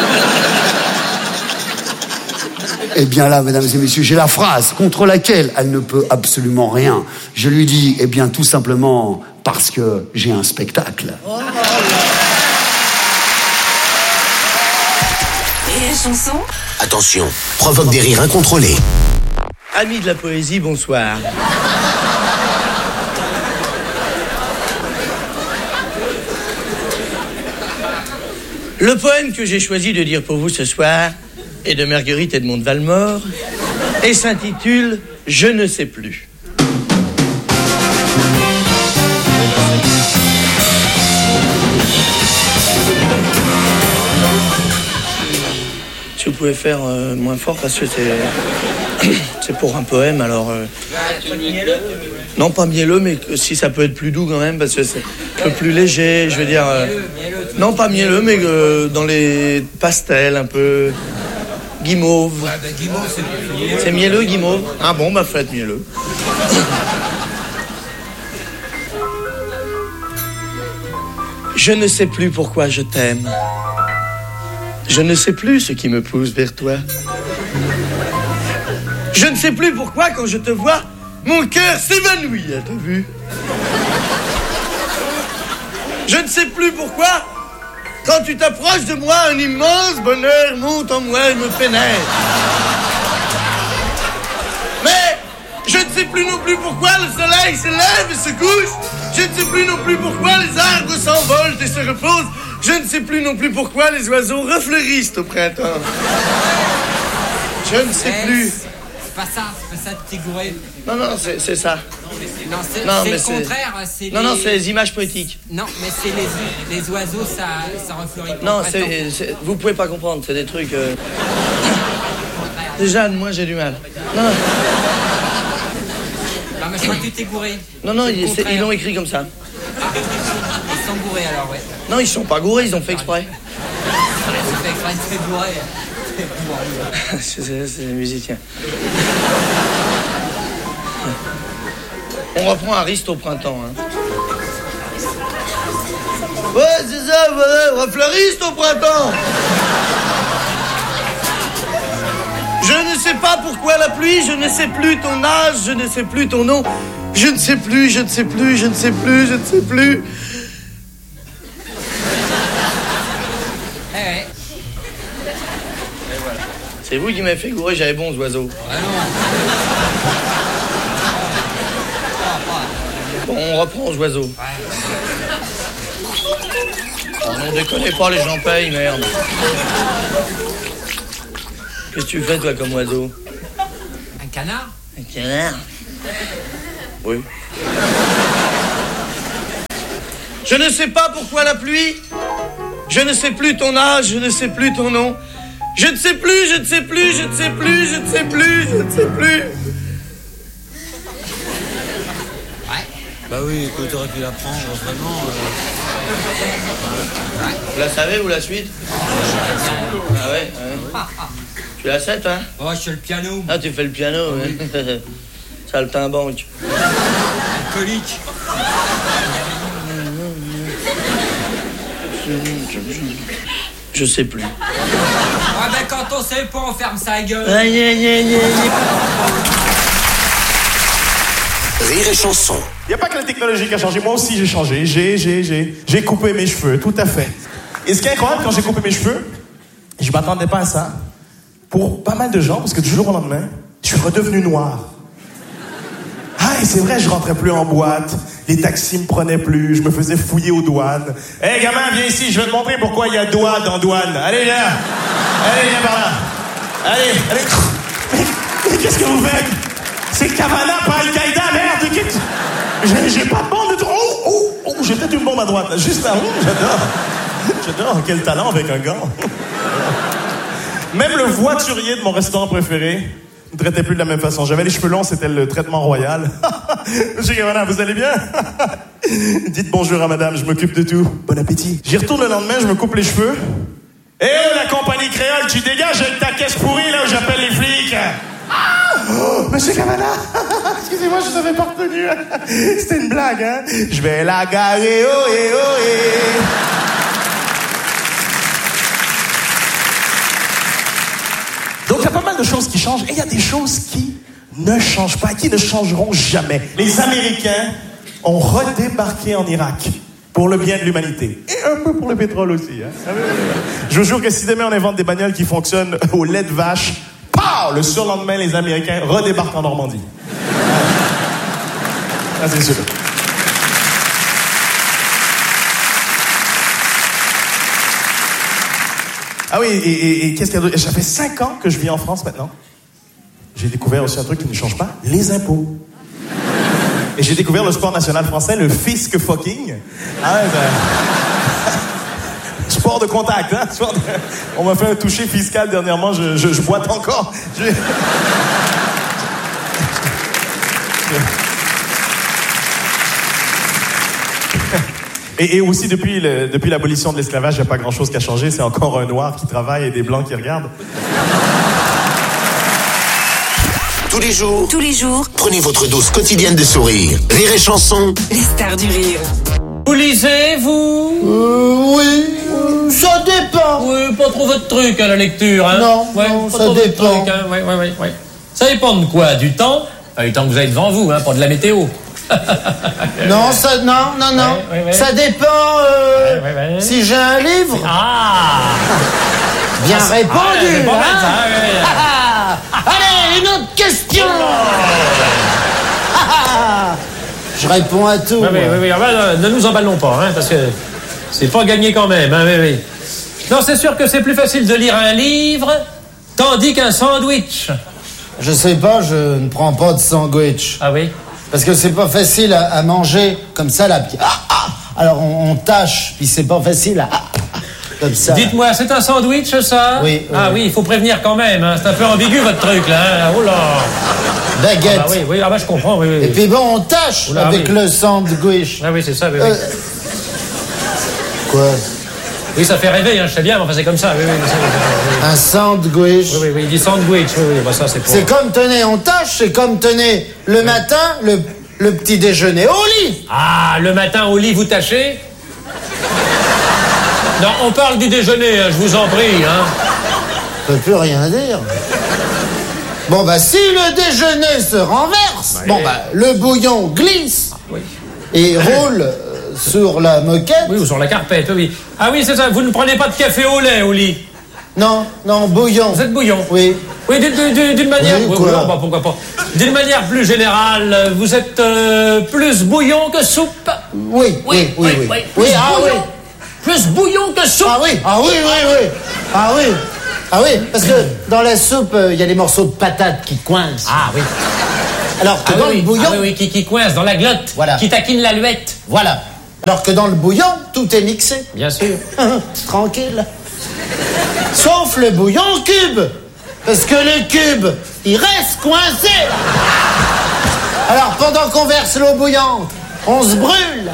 Eh bien là, mesdames et messieurs, j'ai la phrase contre laquelle elle ne peut absolument rien. Je lui dis, eh bien tout simplement parce que j'ai un spectacle. Et la chanson? Attention, provoque des rires incontrôlés. Amis de la poésie, bonsoir. Le poème que j'ai choisi de dire pour vous ce soir est de Marguerite Edmond de Valmore et s'intitule « Je ne sais plus ». Si vous pouvez faire moins fort parce que c'est pour un poème, alors... Non, pas mielleux, mais si ça peut être plus doux quand même, parce que c'est un peu plus léger, je veux dire... Non, pas mielleux, mais dans les pastels, un peu... Guimauve. Ouais, ben, guimauve, c'est mielleux, guimauve. Ah bon, bah faites mielleux. Je ne sais plus pourquoi je t'aime. Je ne sais plus ce qui me pousse vers toi. Je ne sais plus pourquoi, quand je te vois, mon cœur s'évanouit, t'as vu? Je ne sais plus pourquoi, quand tu t'approches de moi, un immense bonheur monte en moi et me pénètre. Mais je ne sais plus non plus pourquoi le soleil se lève et se couche. Je ne sais plus non plus pourquoi les arbres s'envolent et se reposent. Je ne sais plus non plus pourquoi les oiseaux refleurissent au printemps. Je ne sais plus. C'est pas ça de Tégouré. Non, c'est ça. Non, c'est le contraire. Non, c'est les images poétiques. Non, mais c'est les oiseaux, ça refleurit pas. Non, vous pouvez pas comprendre, c'est des trucs... Déjà, moi, j'ai du mal. Non, mais je crois que tu t'es gouré. Non, ils l'ont écrit comme ça. Ah, ils sont gourés alors, ouais. Non, ils sont pas gourés, ils ont fait exprès. Ils ont fait exprès de se gouré. C'est les musiciens. On reprend Ariste au printemps. Hein. Ouais, c'est ça, voilà, refleuriste au printemps. Je ne sais pas pourquoi la pluie, je ne sais plus ton âge, je ne sais plus ton nom. Je ne sais plus, je ne sais plus, je ne sais plus, je ne sais plus. C'est vous qui m'avez fait gourer, j'avais bon aux oiseaux. Bon, on reprend aux oiseaux. Oh non, déconnez pas, les gens payent, merde. Qu'est-ce que tu fais, toi, comme oiseau? Un canard? Un canard? Oui. Je ne sais pas pourquoi la pluie. Je ne sais plus ton âge, je ne sais plus ton nom. Je ne sais plus, je ne sais plus, je ne sais plus, je ne sais plus, je ne sais plus. Bah oui, écoute, t'aurais pu la prendre, vraiment. Vous la savez, vous, la suite? Ah ouais, ouais. Tu la sais, toi? Oh, je fais le piano. Ah, tu fais le piano, ouais. Saltimbanque. Alcoolique. Je sais plus. Ah ben quand on sait pas, on ferme sa gueule. Aïe, aïe, aïe, aïe. Rire et chanson. Il n'y a pas que la technologie qui a changé. Moi aussi, j'ai changé. J'ai coupé mes cheveux, tout à fait. Et ce qui est incroyable, quand j'ai coupé mes cheveux, je m'attendais pas à ça. Pour pas mal de gens, parce que du jour au lendemain, je suis redevenu noir. Ah, et c'est vrai, je rentrais plus en boîte. Les taxis me prenaient plus. Je me faisais fouiller aux douanes. Hé, gamin, viens ici. Je vais te montrer pourquoi il y a doigt dans douane. Allez, là. Allez, viens par là. Allez. Mais qu'est-ce que vous faites? C'est Cavana, pas Al-Qaïda, merde. J'ai pas de bombe de... Oh, j'ai peut-être une bombe à droite, là. Juste là. J'adore. Quel talent avec un gant. Même le voiturier de mon restaurant préféré ne traitait plus de la même façon. J'avais les cheveux longs, c'était le traitement royal. Monsieur Cavana, vous allez bien? Dites bonjour à madame, je m'occupe de tout. Bon appétit. J'y retourne le lendemain, je me coupe les cheveux. Eh oh, la compagnie créole, tu dégages avec ta caisse pourrie, là où j'appelle les flics. Oh, monsieur Cavana, excusez-moi, je vous avais pas reconnu. C'était une blague, hein? Je vais la garer, oh et oh et. Donc il y a pas mal de choses qui changent et il y a des choses qui ne changent pas, qui ne changeront jamais. Les Américains ont redébarqué en Irak pour le bien de l'humanité. Et un peu pour le pétrole aussi. Hein. Je vous jure que si demain on invente des bagnoles qui fonctionnent au lait de vache, pow, le surlendemain les Américains redébarquent en Normandie. Ah, c'est sûr. Ah oui, et qu'est-ce qu'il y a d'autre? Ça fait 5 ans que je vis en France maintenant. J'ai découvert aussi un truc qui ne change pas, les impôts. Et j'ai découvert le sport national français, le fisc fucking. Ah ouais, sport de contact, hein? On m'a fait un toucher fiscal dernièrement, je boite encore. Et aussi, depuis l'abolition de l'esclavage, il n'y a pas grand-chose qui a changé. C'est encore un noir qui travaille et des blancs qui regardent. Tous les jours, prenez votre dose quotidienne de sourire. Rire et chanson. Les stars du rire. Vous lisez, vous? Oui, ça dépend. Oui, pas trop votre truc à la lecture, hein? Non, ouais, non, pas ça trop votre dépend. Truc, hein? Ouais. Ça dépend de quoi? Du temps? Enfin, du temps que vous avez devant vous, hein, pas de la météo. Non, ça, non. Ouais. Ça dépend, si j'ai un livre. Ah! Bien répondu, bon, hein? Allez, une autre question. Je réponds à tout. Oui. Ne nous emballons pas, hein, parce que c'est pas gagné quand même, hein, oui. Non, c'est sûr que c'est plus facile de lire un livre tandis qu'un sandwich. Je sais pas, je ne prends pas de sandwich. Ah oui? Parce que c'est pas facile à manger comme ça, là. Alors on tâche, puis c'est pas facile comme ça. Dites-moi, c'est un sandwich, ça? Oui. Oui, il faut prévenir quand même, hein. C'est un peu ambigu, votre truc, là. Hein. Oh là! Baguette. Ah bah oui, je comprends, oui. Et puis bon, on tâche avec le sandwich. Ah oui, c'est ça, oui. Quoi? Oui, ça fait rêver, hein, je sais bien, mais enfin, c'est comme ça, oui. Un sandwich. Oui, il dit sandwich, oui, bah ça, c'est pour... C'est comme tenez, on tâche, c'est comme tenez, le matin, le petit déjeuner au lit. Ah, le matin au lit, vous tâchez? Non, on parle du déjeuner, je vous en prie, hein. Je peux plus rien dire. Bon, bah, si le déjeuner se renverse, le bouillon glisse et roule sur la moquette. Oui, ou sur la carpette, oui. Ah oui, c'est ça, vous ne prenez pas de café au lait au lit? Non, bouillon. Vous êtes bouillon? Oui. Oui, d'une manière... Oui, quoi? Bah, pourquoi pas. D'une manière plus générale, vous êtes plus bouillon que soupe? Oui. plus bouillon que soupe. Ah oui, ah oui, oui, oui. Ah oui. Ah oui, parce que dans la soupe, il y a des morceaux de patates qui coincent. Ah oui. Alors que dans le bouillon... Ah oui, qui coince dans la glotte, voilà. Qui taquine l'aluette. Voilà. Alors que dans le bouillon, tout est mixé. Bien sûr. Tranquille. Sauf le bouillon cube. Parce que le cube, il reste coincé. Alors pendant qu'on verse l'eau bouillante, on se brûle.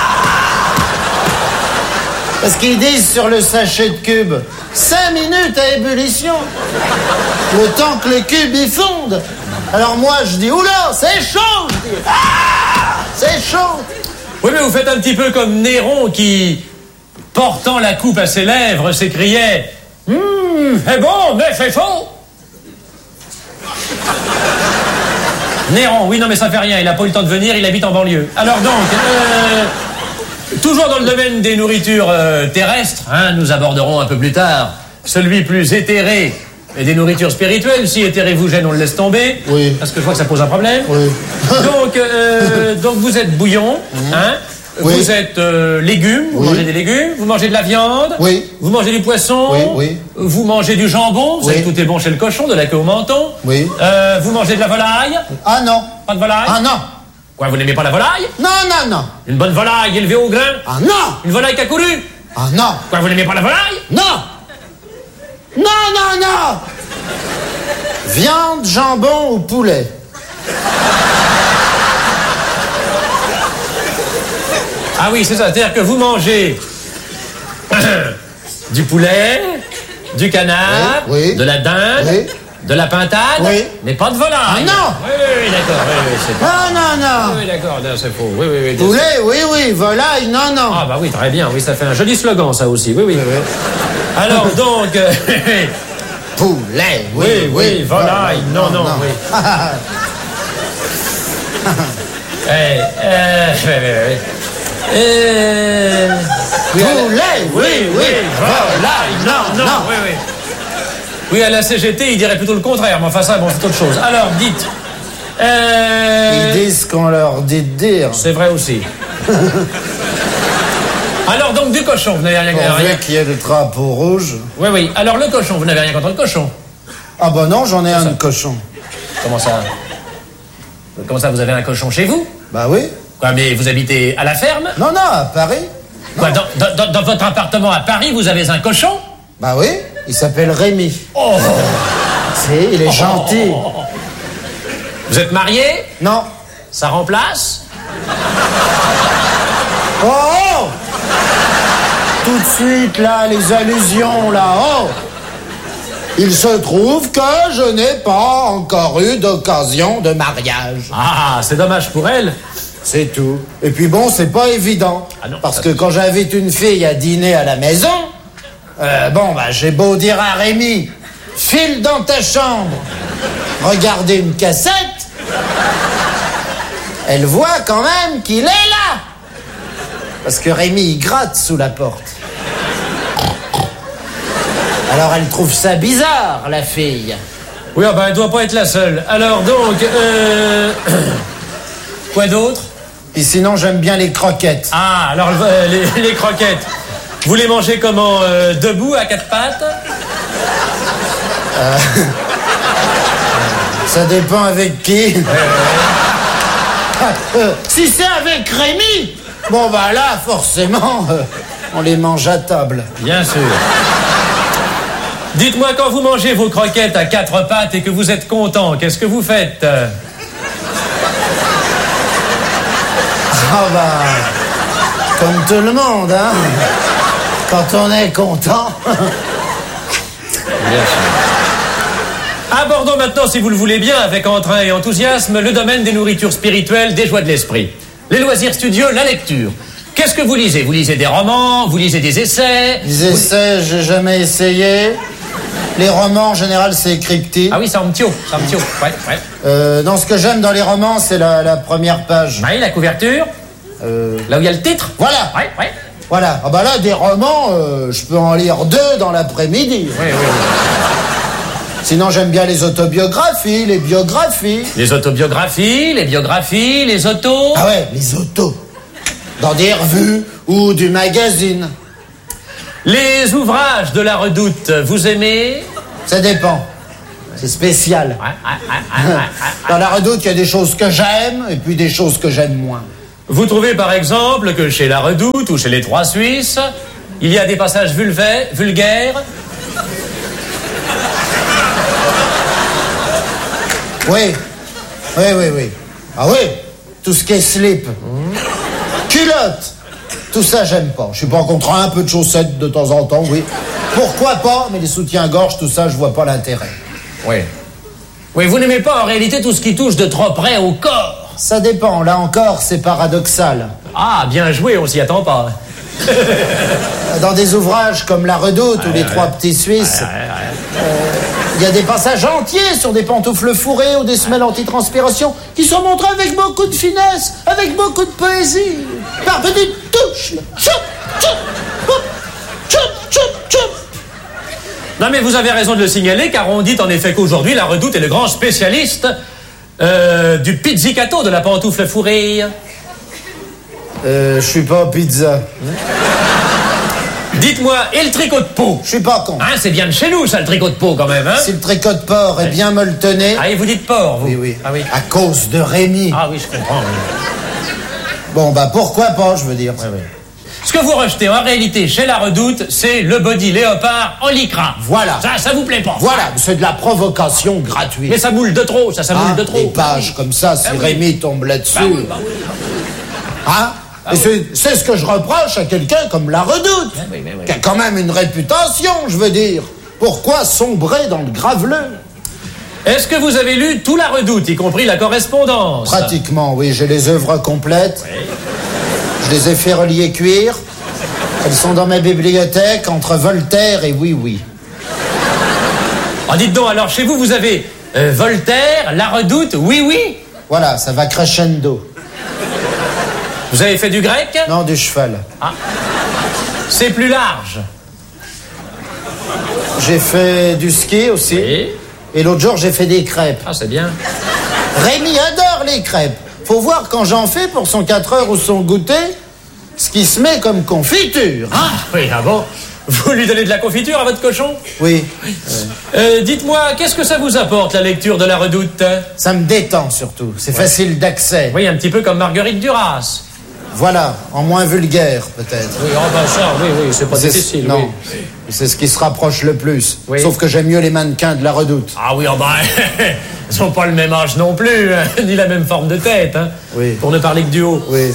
Parce qu'ils disent sur le sachet de cube, 5 minutes à ébullition. Le temps que le cube y fonde. Alors moi je dis, oula, c'est chaud. Je dis, c'est chaud. Oui, mais vous faites un petit peu comme Néron qui, portant la coupe à ses lèvres, s'écriait « c'est bon, mais c'est chaud !» Néron, oui, non, mais ça fait rien, il n'a pas eu le temps de venir, il habite en banlieue. Alors donc, toujours dans le domaine des nourritures terrestres, hein, nous aborderons un peu plus tard celui plus éthéré et des nourritures spirituelles. Si éthéré vous gêne, on le laisse tomber. Oui. Parce que je vois que ça pose un problème. Oui. Donc vous êtes bouillon, hein. Oui. Vous êtes légumes, vous mangez des légumes, vous mangez de la viande, oui. Vous mangez du poisson, oui. Vous mangez du jambon, vous savez que tout est bon chez le cochon, de la queue au menton, oui. Vous mangez de la volaille. Ah non. Pas de volaille. Ah non. Quoi, vous n'aimez pas la volaille? Non, non, non. Une bonne volaille élevée au grain? Ah non. Une volaille qui a couru? Ah non. Quoi, vous n'aimez pas la volaille? Non. Non, non, non. Viande, jambon ou poulet? Ah oui, c'est ça, c'est-à-dire que vous mangez du poulet, du canard, oui. De la dinde, oui. De la pintade, oui. Mais pas de volaille. Ah non. Oui, d'accord, oui, c'est pas... Non, non, non. Oui, d'accord, c'est faux. Oui. Poulet, oui, volaille, non, non. Ah bah oui, très bien, oui, ça fait un joli slogan, ça aussi, oui. Alors donc... poulet, oui, volaille, non, oui. Poulet, oui, volaille, non, oui. Oui, à la CGT, il dirait plutôt le contraire, mais enfin ça, bon, c'est autre chose. Alors, dites... Ils disent ce qu'on leur dit de dire. C'est vrai aussi. Alors, donc, du cochon, vous n'avez rien contre... Pourvu qu'il y ait le drapeau rouge. Oui. Alors, le cochon, vous n'avez rien contre le cochon? Ah bah non, j'en ai un de cochon. Comment ça, vous avez un cochon chez vous? Bah oui. Quoi, mais vous habitez à la ferme? Non, à Paris. Quoi, dans votre appartement à Paris, vous avez un cochon? Bah oui, il s'appelle Rémi. Oh. Il est gentil. Vous êtes marié? Non. Ça remplace? Oh! Tout de suite, là, les allusions, là, oh! Il se trouve que je n'ai pas encore eu d'occasion de mariage. Ah, c'est dommage pour elle. C'est tout. Et puis bon, c'est pas évident. Ah non, parce que quand j'invite une fille à dîner à la maison, j'ai beau dire à Rémi, file dans ta chambre, regardez une cassette, elle voit quand même qu'il est là. Parce que Rémi, il gratte sous la porte. Alors elle trouve ça bizarre, la fille. Oui, elle doit pas être la seule. Alors donc, quoi d'autre? Et sinon, j'aime bien les croquettes. Ah, alors les croquettes. Vous les mangez comment? Debout, à quatre pattes? Ça dépend avec qui. Si c'est avec Rémi, bon bah là, forcément, on les mange à table. Bien sûr. Dites-moi, quand vous mangez vos croquettes à quatre pattes et que vous êtes content, qu'est-ce que vous faites? Ah bah, comme tout le monde, hein. Quand on est content. Bien sûr. Abordons maintenant, si vous le voulez bien, avec entrain et enthousiasme, le domaine des nourritures spirituelles, des joies de l'esprit. Les loisirs studieux, la lecture. Qu'est-ce que vous lisez? Vous lisez des romans? Vous lisez des essais? Des essais, j'ai jamais essayé. Les romans, en général, c'est cryptique. Ah oui, c'est en mtio. Ouais. Non, ce que j'aime dans les romans, c'est la première page. Oui, la couverture. Là où il y a le titre. Voilà. Ouais. Voilà. Ah bah là, des romans, je peux en lire 2 dans l'après-midi. Oui. Sinon, j'aime bien les autobiographies, les biographies. Les autobiographies, les biographies, les autos. Ah ouais, les autos. Dans des revues ou du magazine. Les ouvrages de la Redoute, vous aimez? Ça dépend. C'est spécial. Dans la Redoute, il y a des choses que j'aime et puis des choses que j'aime moins. Vous trouvez par exemple que chez la Redoute ou chez les Trois Suisses, il y a des passages vulgaires? Oui. Ah oui, tout ce qui est slip, culotte, tout ça j'aime pas. Je suis pas contre un peu de chaussettes de temps en temps, oui. Pourquoi pas, mais les soutiens-gorge, tout ça, je vois pas l'intérêt. Oui. Oui, vous n'aimez pas en réalité tout ce qui touche de trop près au corps? Ça dépend, là encore, c'est paradoxal. Ah, bien joué, on s'y attend pas. Dans des ouvrages comme La Redoute ou Les Trois Petits Suisses, il y a des passages entiers sur des pantoufles fourrées ou des semelles antitranspiration qui sont montrés avec beaucoup de finesse, avec beaucoup de poésie, par petites touches. Chop, chop, hop, chop, chop, chop. Non mais vous avez raison de le signaler, car on dit en effet qu'aujourd'hui la Redoute est le grand spécialiste du pizzicato, de la pantoufle fourrée. Je suis pas pizza. Dites-moi, et le tricot de peau? Je suis pas con. Hein, c'est bien de chez nous, ça, le tricot de peau, quand même, hein? Si le tricot de porc est bien molletonné... Ah, et vous dites porc, vous? Oui. Ah, oui. À cause de Rémi. Ah oui, je comprends, oui. Bon, bah, pourquoi pas, je veux dire. Oui. Ce que vous rejetez, en réalité, chez la Redoute, c'est le body léopard en lycra. Voilà. Ça vous plaît pas? Voilà, c'est de la provocation gratuite. Mais ça moule de trop, ça moule de trop. Des pages comme ça, si Rémi tombe là-dessus... Bah oui. Hein? Et c'est ce que je reproche à quelqu'un comme la Redoute, qui a quand même une réputation, je veux dire. Pourquoi sombrer dans le graveleux? Est-ce que vous avez lu tout la Redoute, y compris la correspondance? Pratiquement, oui. J'ai les œuvres complètes. Oui. Je les ai fait relier cuir. Elles sont dans ma bibliothèque, entre Voltaire et Oui. Ah, dites donc, alors chez vous, vous avez Voltaire, la Redoute, Oui. Voilà, ça va crescendo. Vous avez fait du grec? Non, du cheval. Ah. C'est plus large. J'ai fait du ski aussi. Oui. Et l'autre jour, j'ai fait des crêpes. Ah, c'est bien. Rémi adore les crêpes. Faut voir quand j'en fais pour son 4 heures ou son goûter, ce qui se met comme confiture. Ah, oui, ah bon? Vous lui donnez de la confiture à votre cochon? Oui. Dites-moi, qu'est-ce que ça vous apporte, la lecture de la Redoute? Ça me détend, surtout. C'est facile d'accès. Oui, un petit peu comme Marguerite Duras. Voilà, en moins vulgaire, peut-être. Oui, oh ben ça, oui, c'est pas difficile. Non, oui. C'est ce qui se rapproche le plus. Oui. Sauf que j'aime mieux les mannequins de la Redoute. Ah oui, oh ben, ils sont pas le même âge non plus, hein, ni la même forme de tête, hein. Oui. Pour ne parler que du haut. Oui.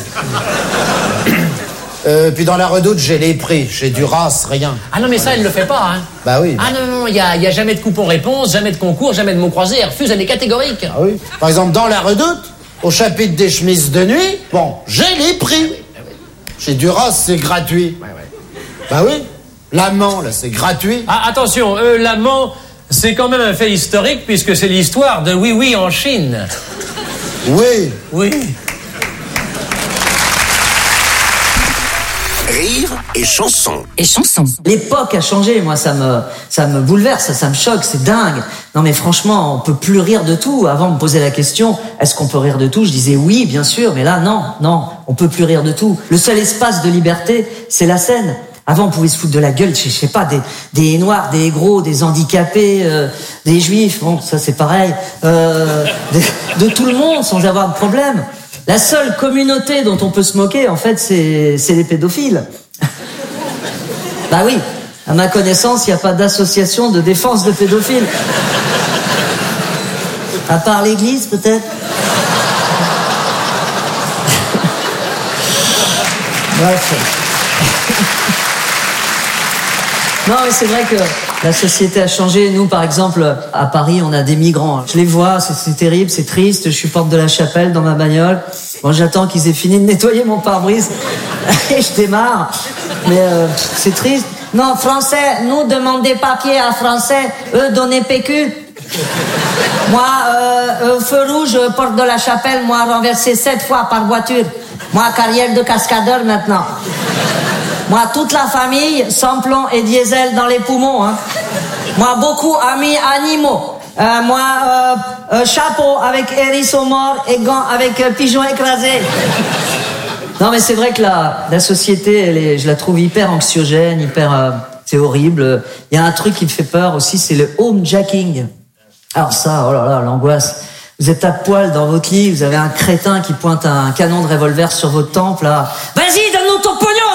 Puis dans la Redoute, j'ai les prix. J'ai Duras, rien. Ah non, mais ça, elle le fait pas, hein. Bah oui. Ah non, il y a jamais de coupon-réponse, jamais de concours, jamais de mots croisés. Elle refuse, elle est catégorique. Ah oui. Par exemple, dans la Redoute, au chapitre des chemises de nuit, bon, j'ai les prix. Chez Duras, c'est gratuit. Ouais. Bah oui. L'amant, là, c'est gratuit. Ah, attention, l'amant, c'est quand même un fait historique puisque c'est l'histoire de Oui en Chine. Oui. Oui. Rire et chanson. Et chanson. L'époque a changé, moi ça me bouleverse, ça me choque, c'est dingue. Non mais franchement, on peut plus rire de tout. Avant on me posait la question, est-ce qu'on peut rire de tout? Je disais oui, bien sûr, mais là non, on peut plus rire de tout. Le seul espace de liberté, c'est la scène. Avant on pouvait se foutre de la gueule, je sais pas, des noirs, des gros, des handicapés, des juifs, bon ça c'est pareil, de tout le monde sans avoir de problème. La seule communauté dont on peut se moquer, en fait, c'est les pédophiles. Bah oui, à ma connaissance, il n'y a pas d'association de défense de pédophiles. À part l'église, peut-être. Bref. Non, mais c'est vrai que la société a changé. Nous, par exemple, à Paris, on a des migrants. Je les vois, c'est terrible, c'est triste. Je suis porte de la Chapelle dans ma bagnole. Bon, j'attends qu'ils aient fini de nettoyer mon pare-brise et je démarre. Mais c'est triste. Non, français, nous demandons des papiers à français, eux donnez PQ. Moi, feu rouge, porte de la Chapelle, moi renversé 7 fois par voiture. Moi, carrière de cascadeur maintenant. Moi, toute la famille, sans plomb et diesel dans les poumons. Hein. Moi, beaucoup amis animaux. Chapeau avec hérisson mort et gants avec pigeon écrasé. Non, mais c'est vrai que la société, je la trouve hyper anxiogène, c'est horrible. Il y a un truc qui me fait peur aussi, c'est le homejacking. Alors ça, oh là là, l'angoisse. Vous êtes à poil dans votre lit, vous avez un crétin qui pointe un canon de revolver sur votre temple, là. Vas-y, donne-nous ton pot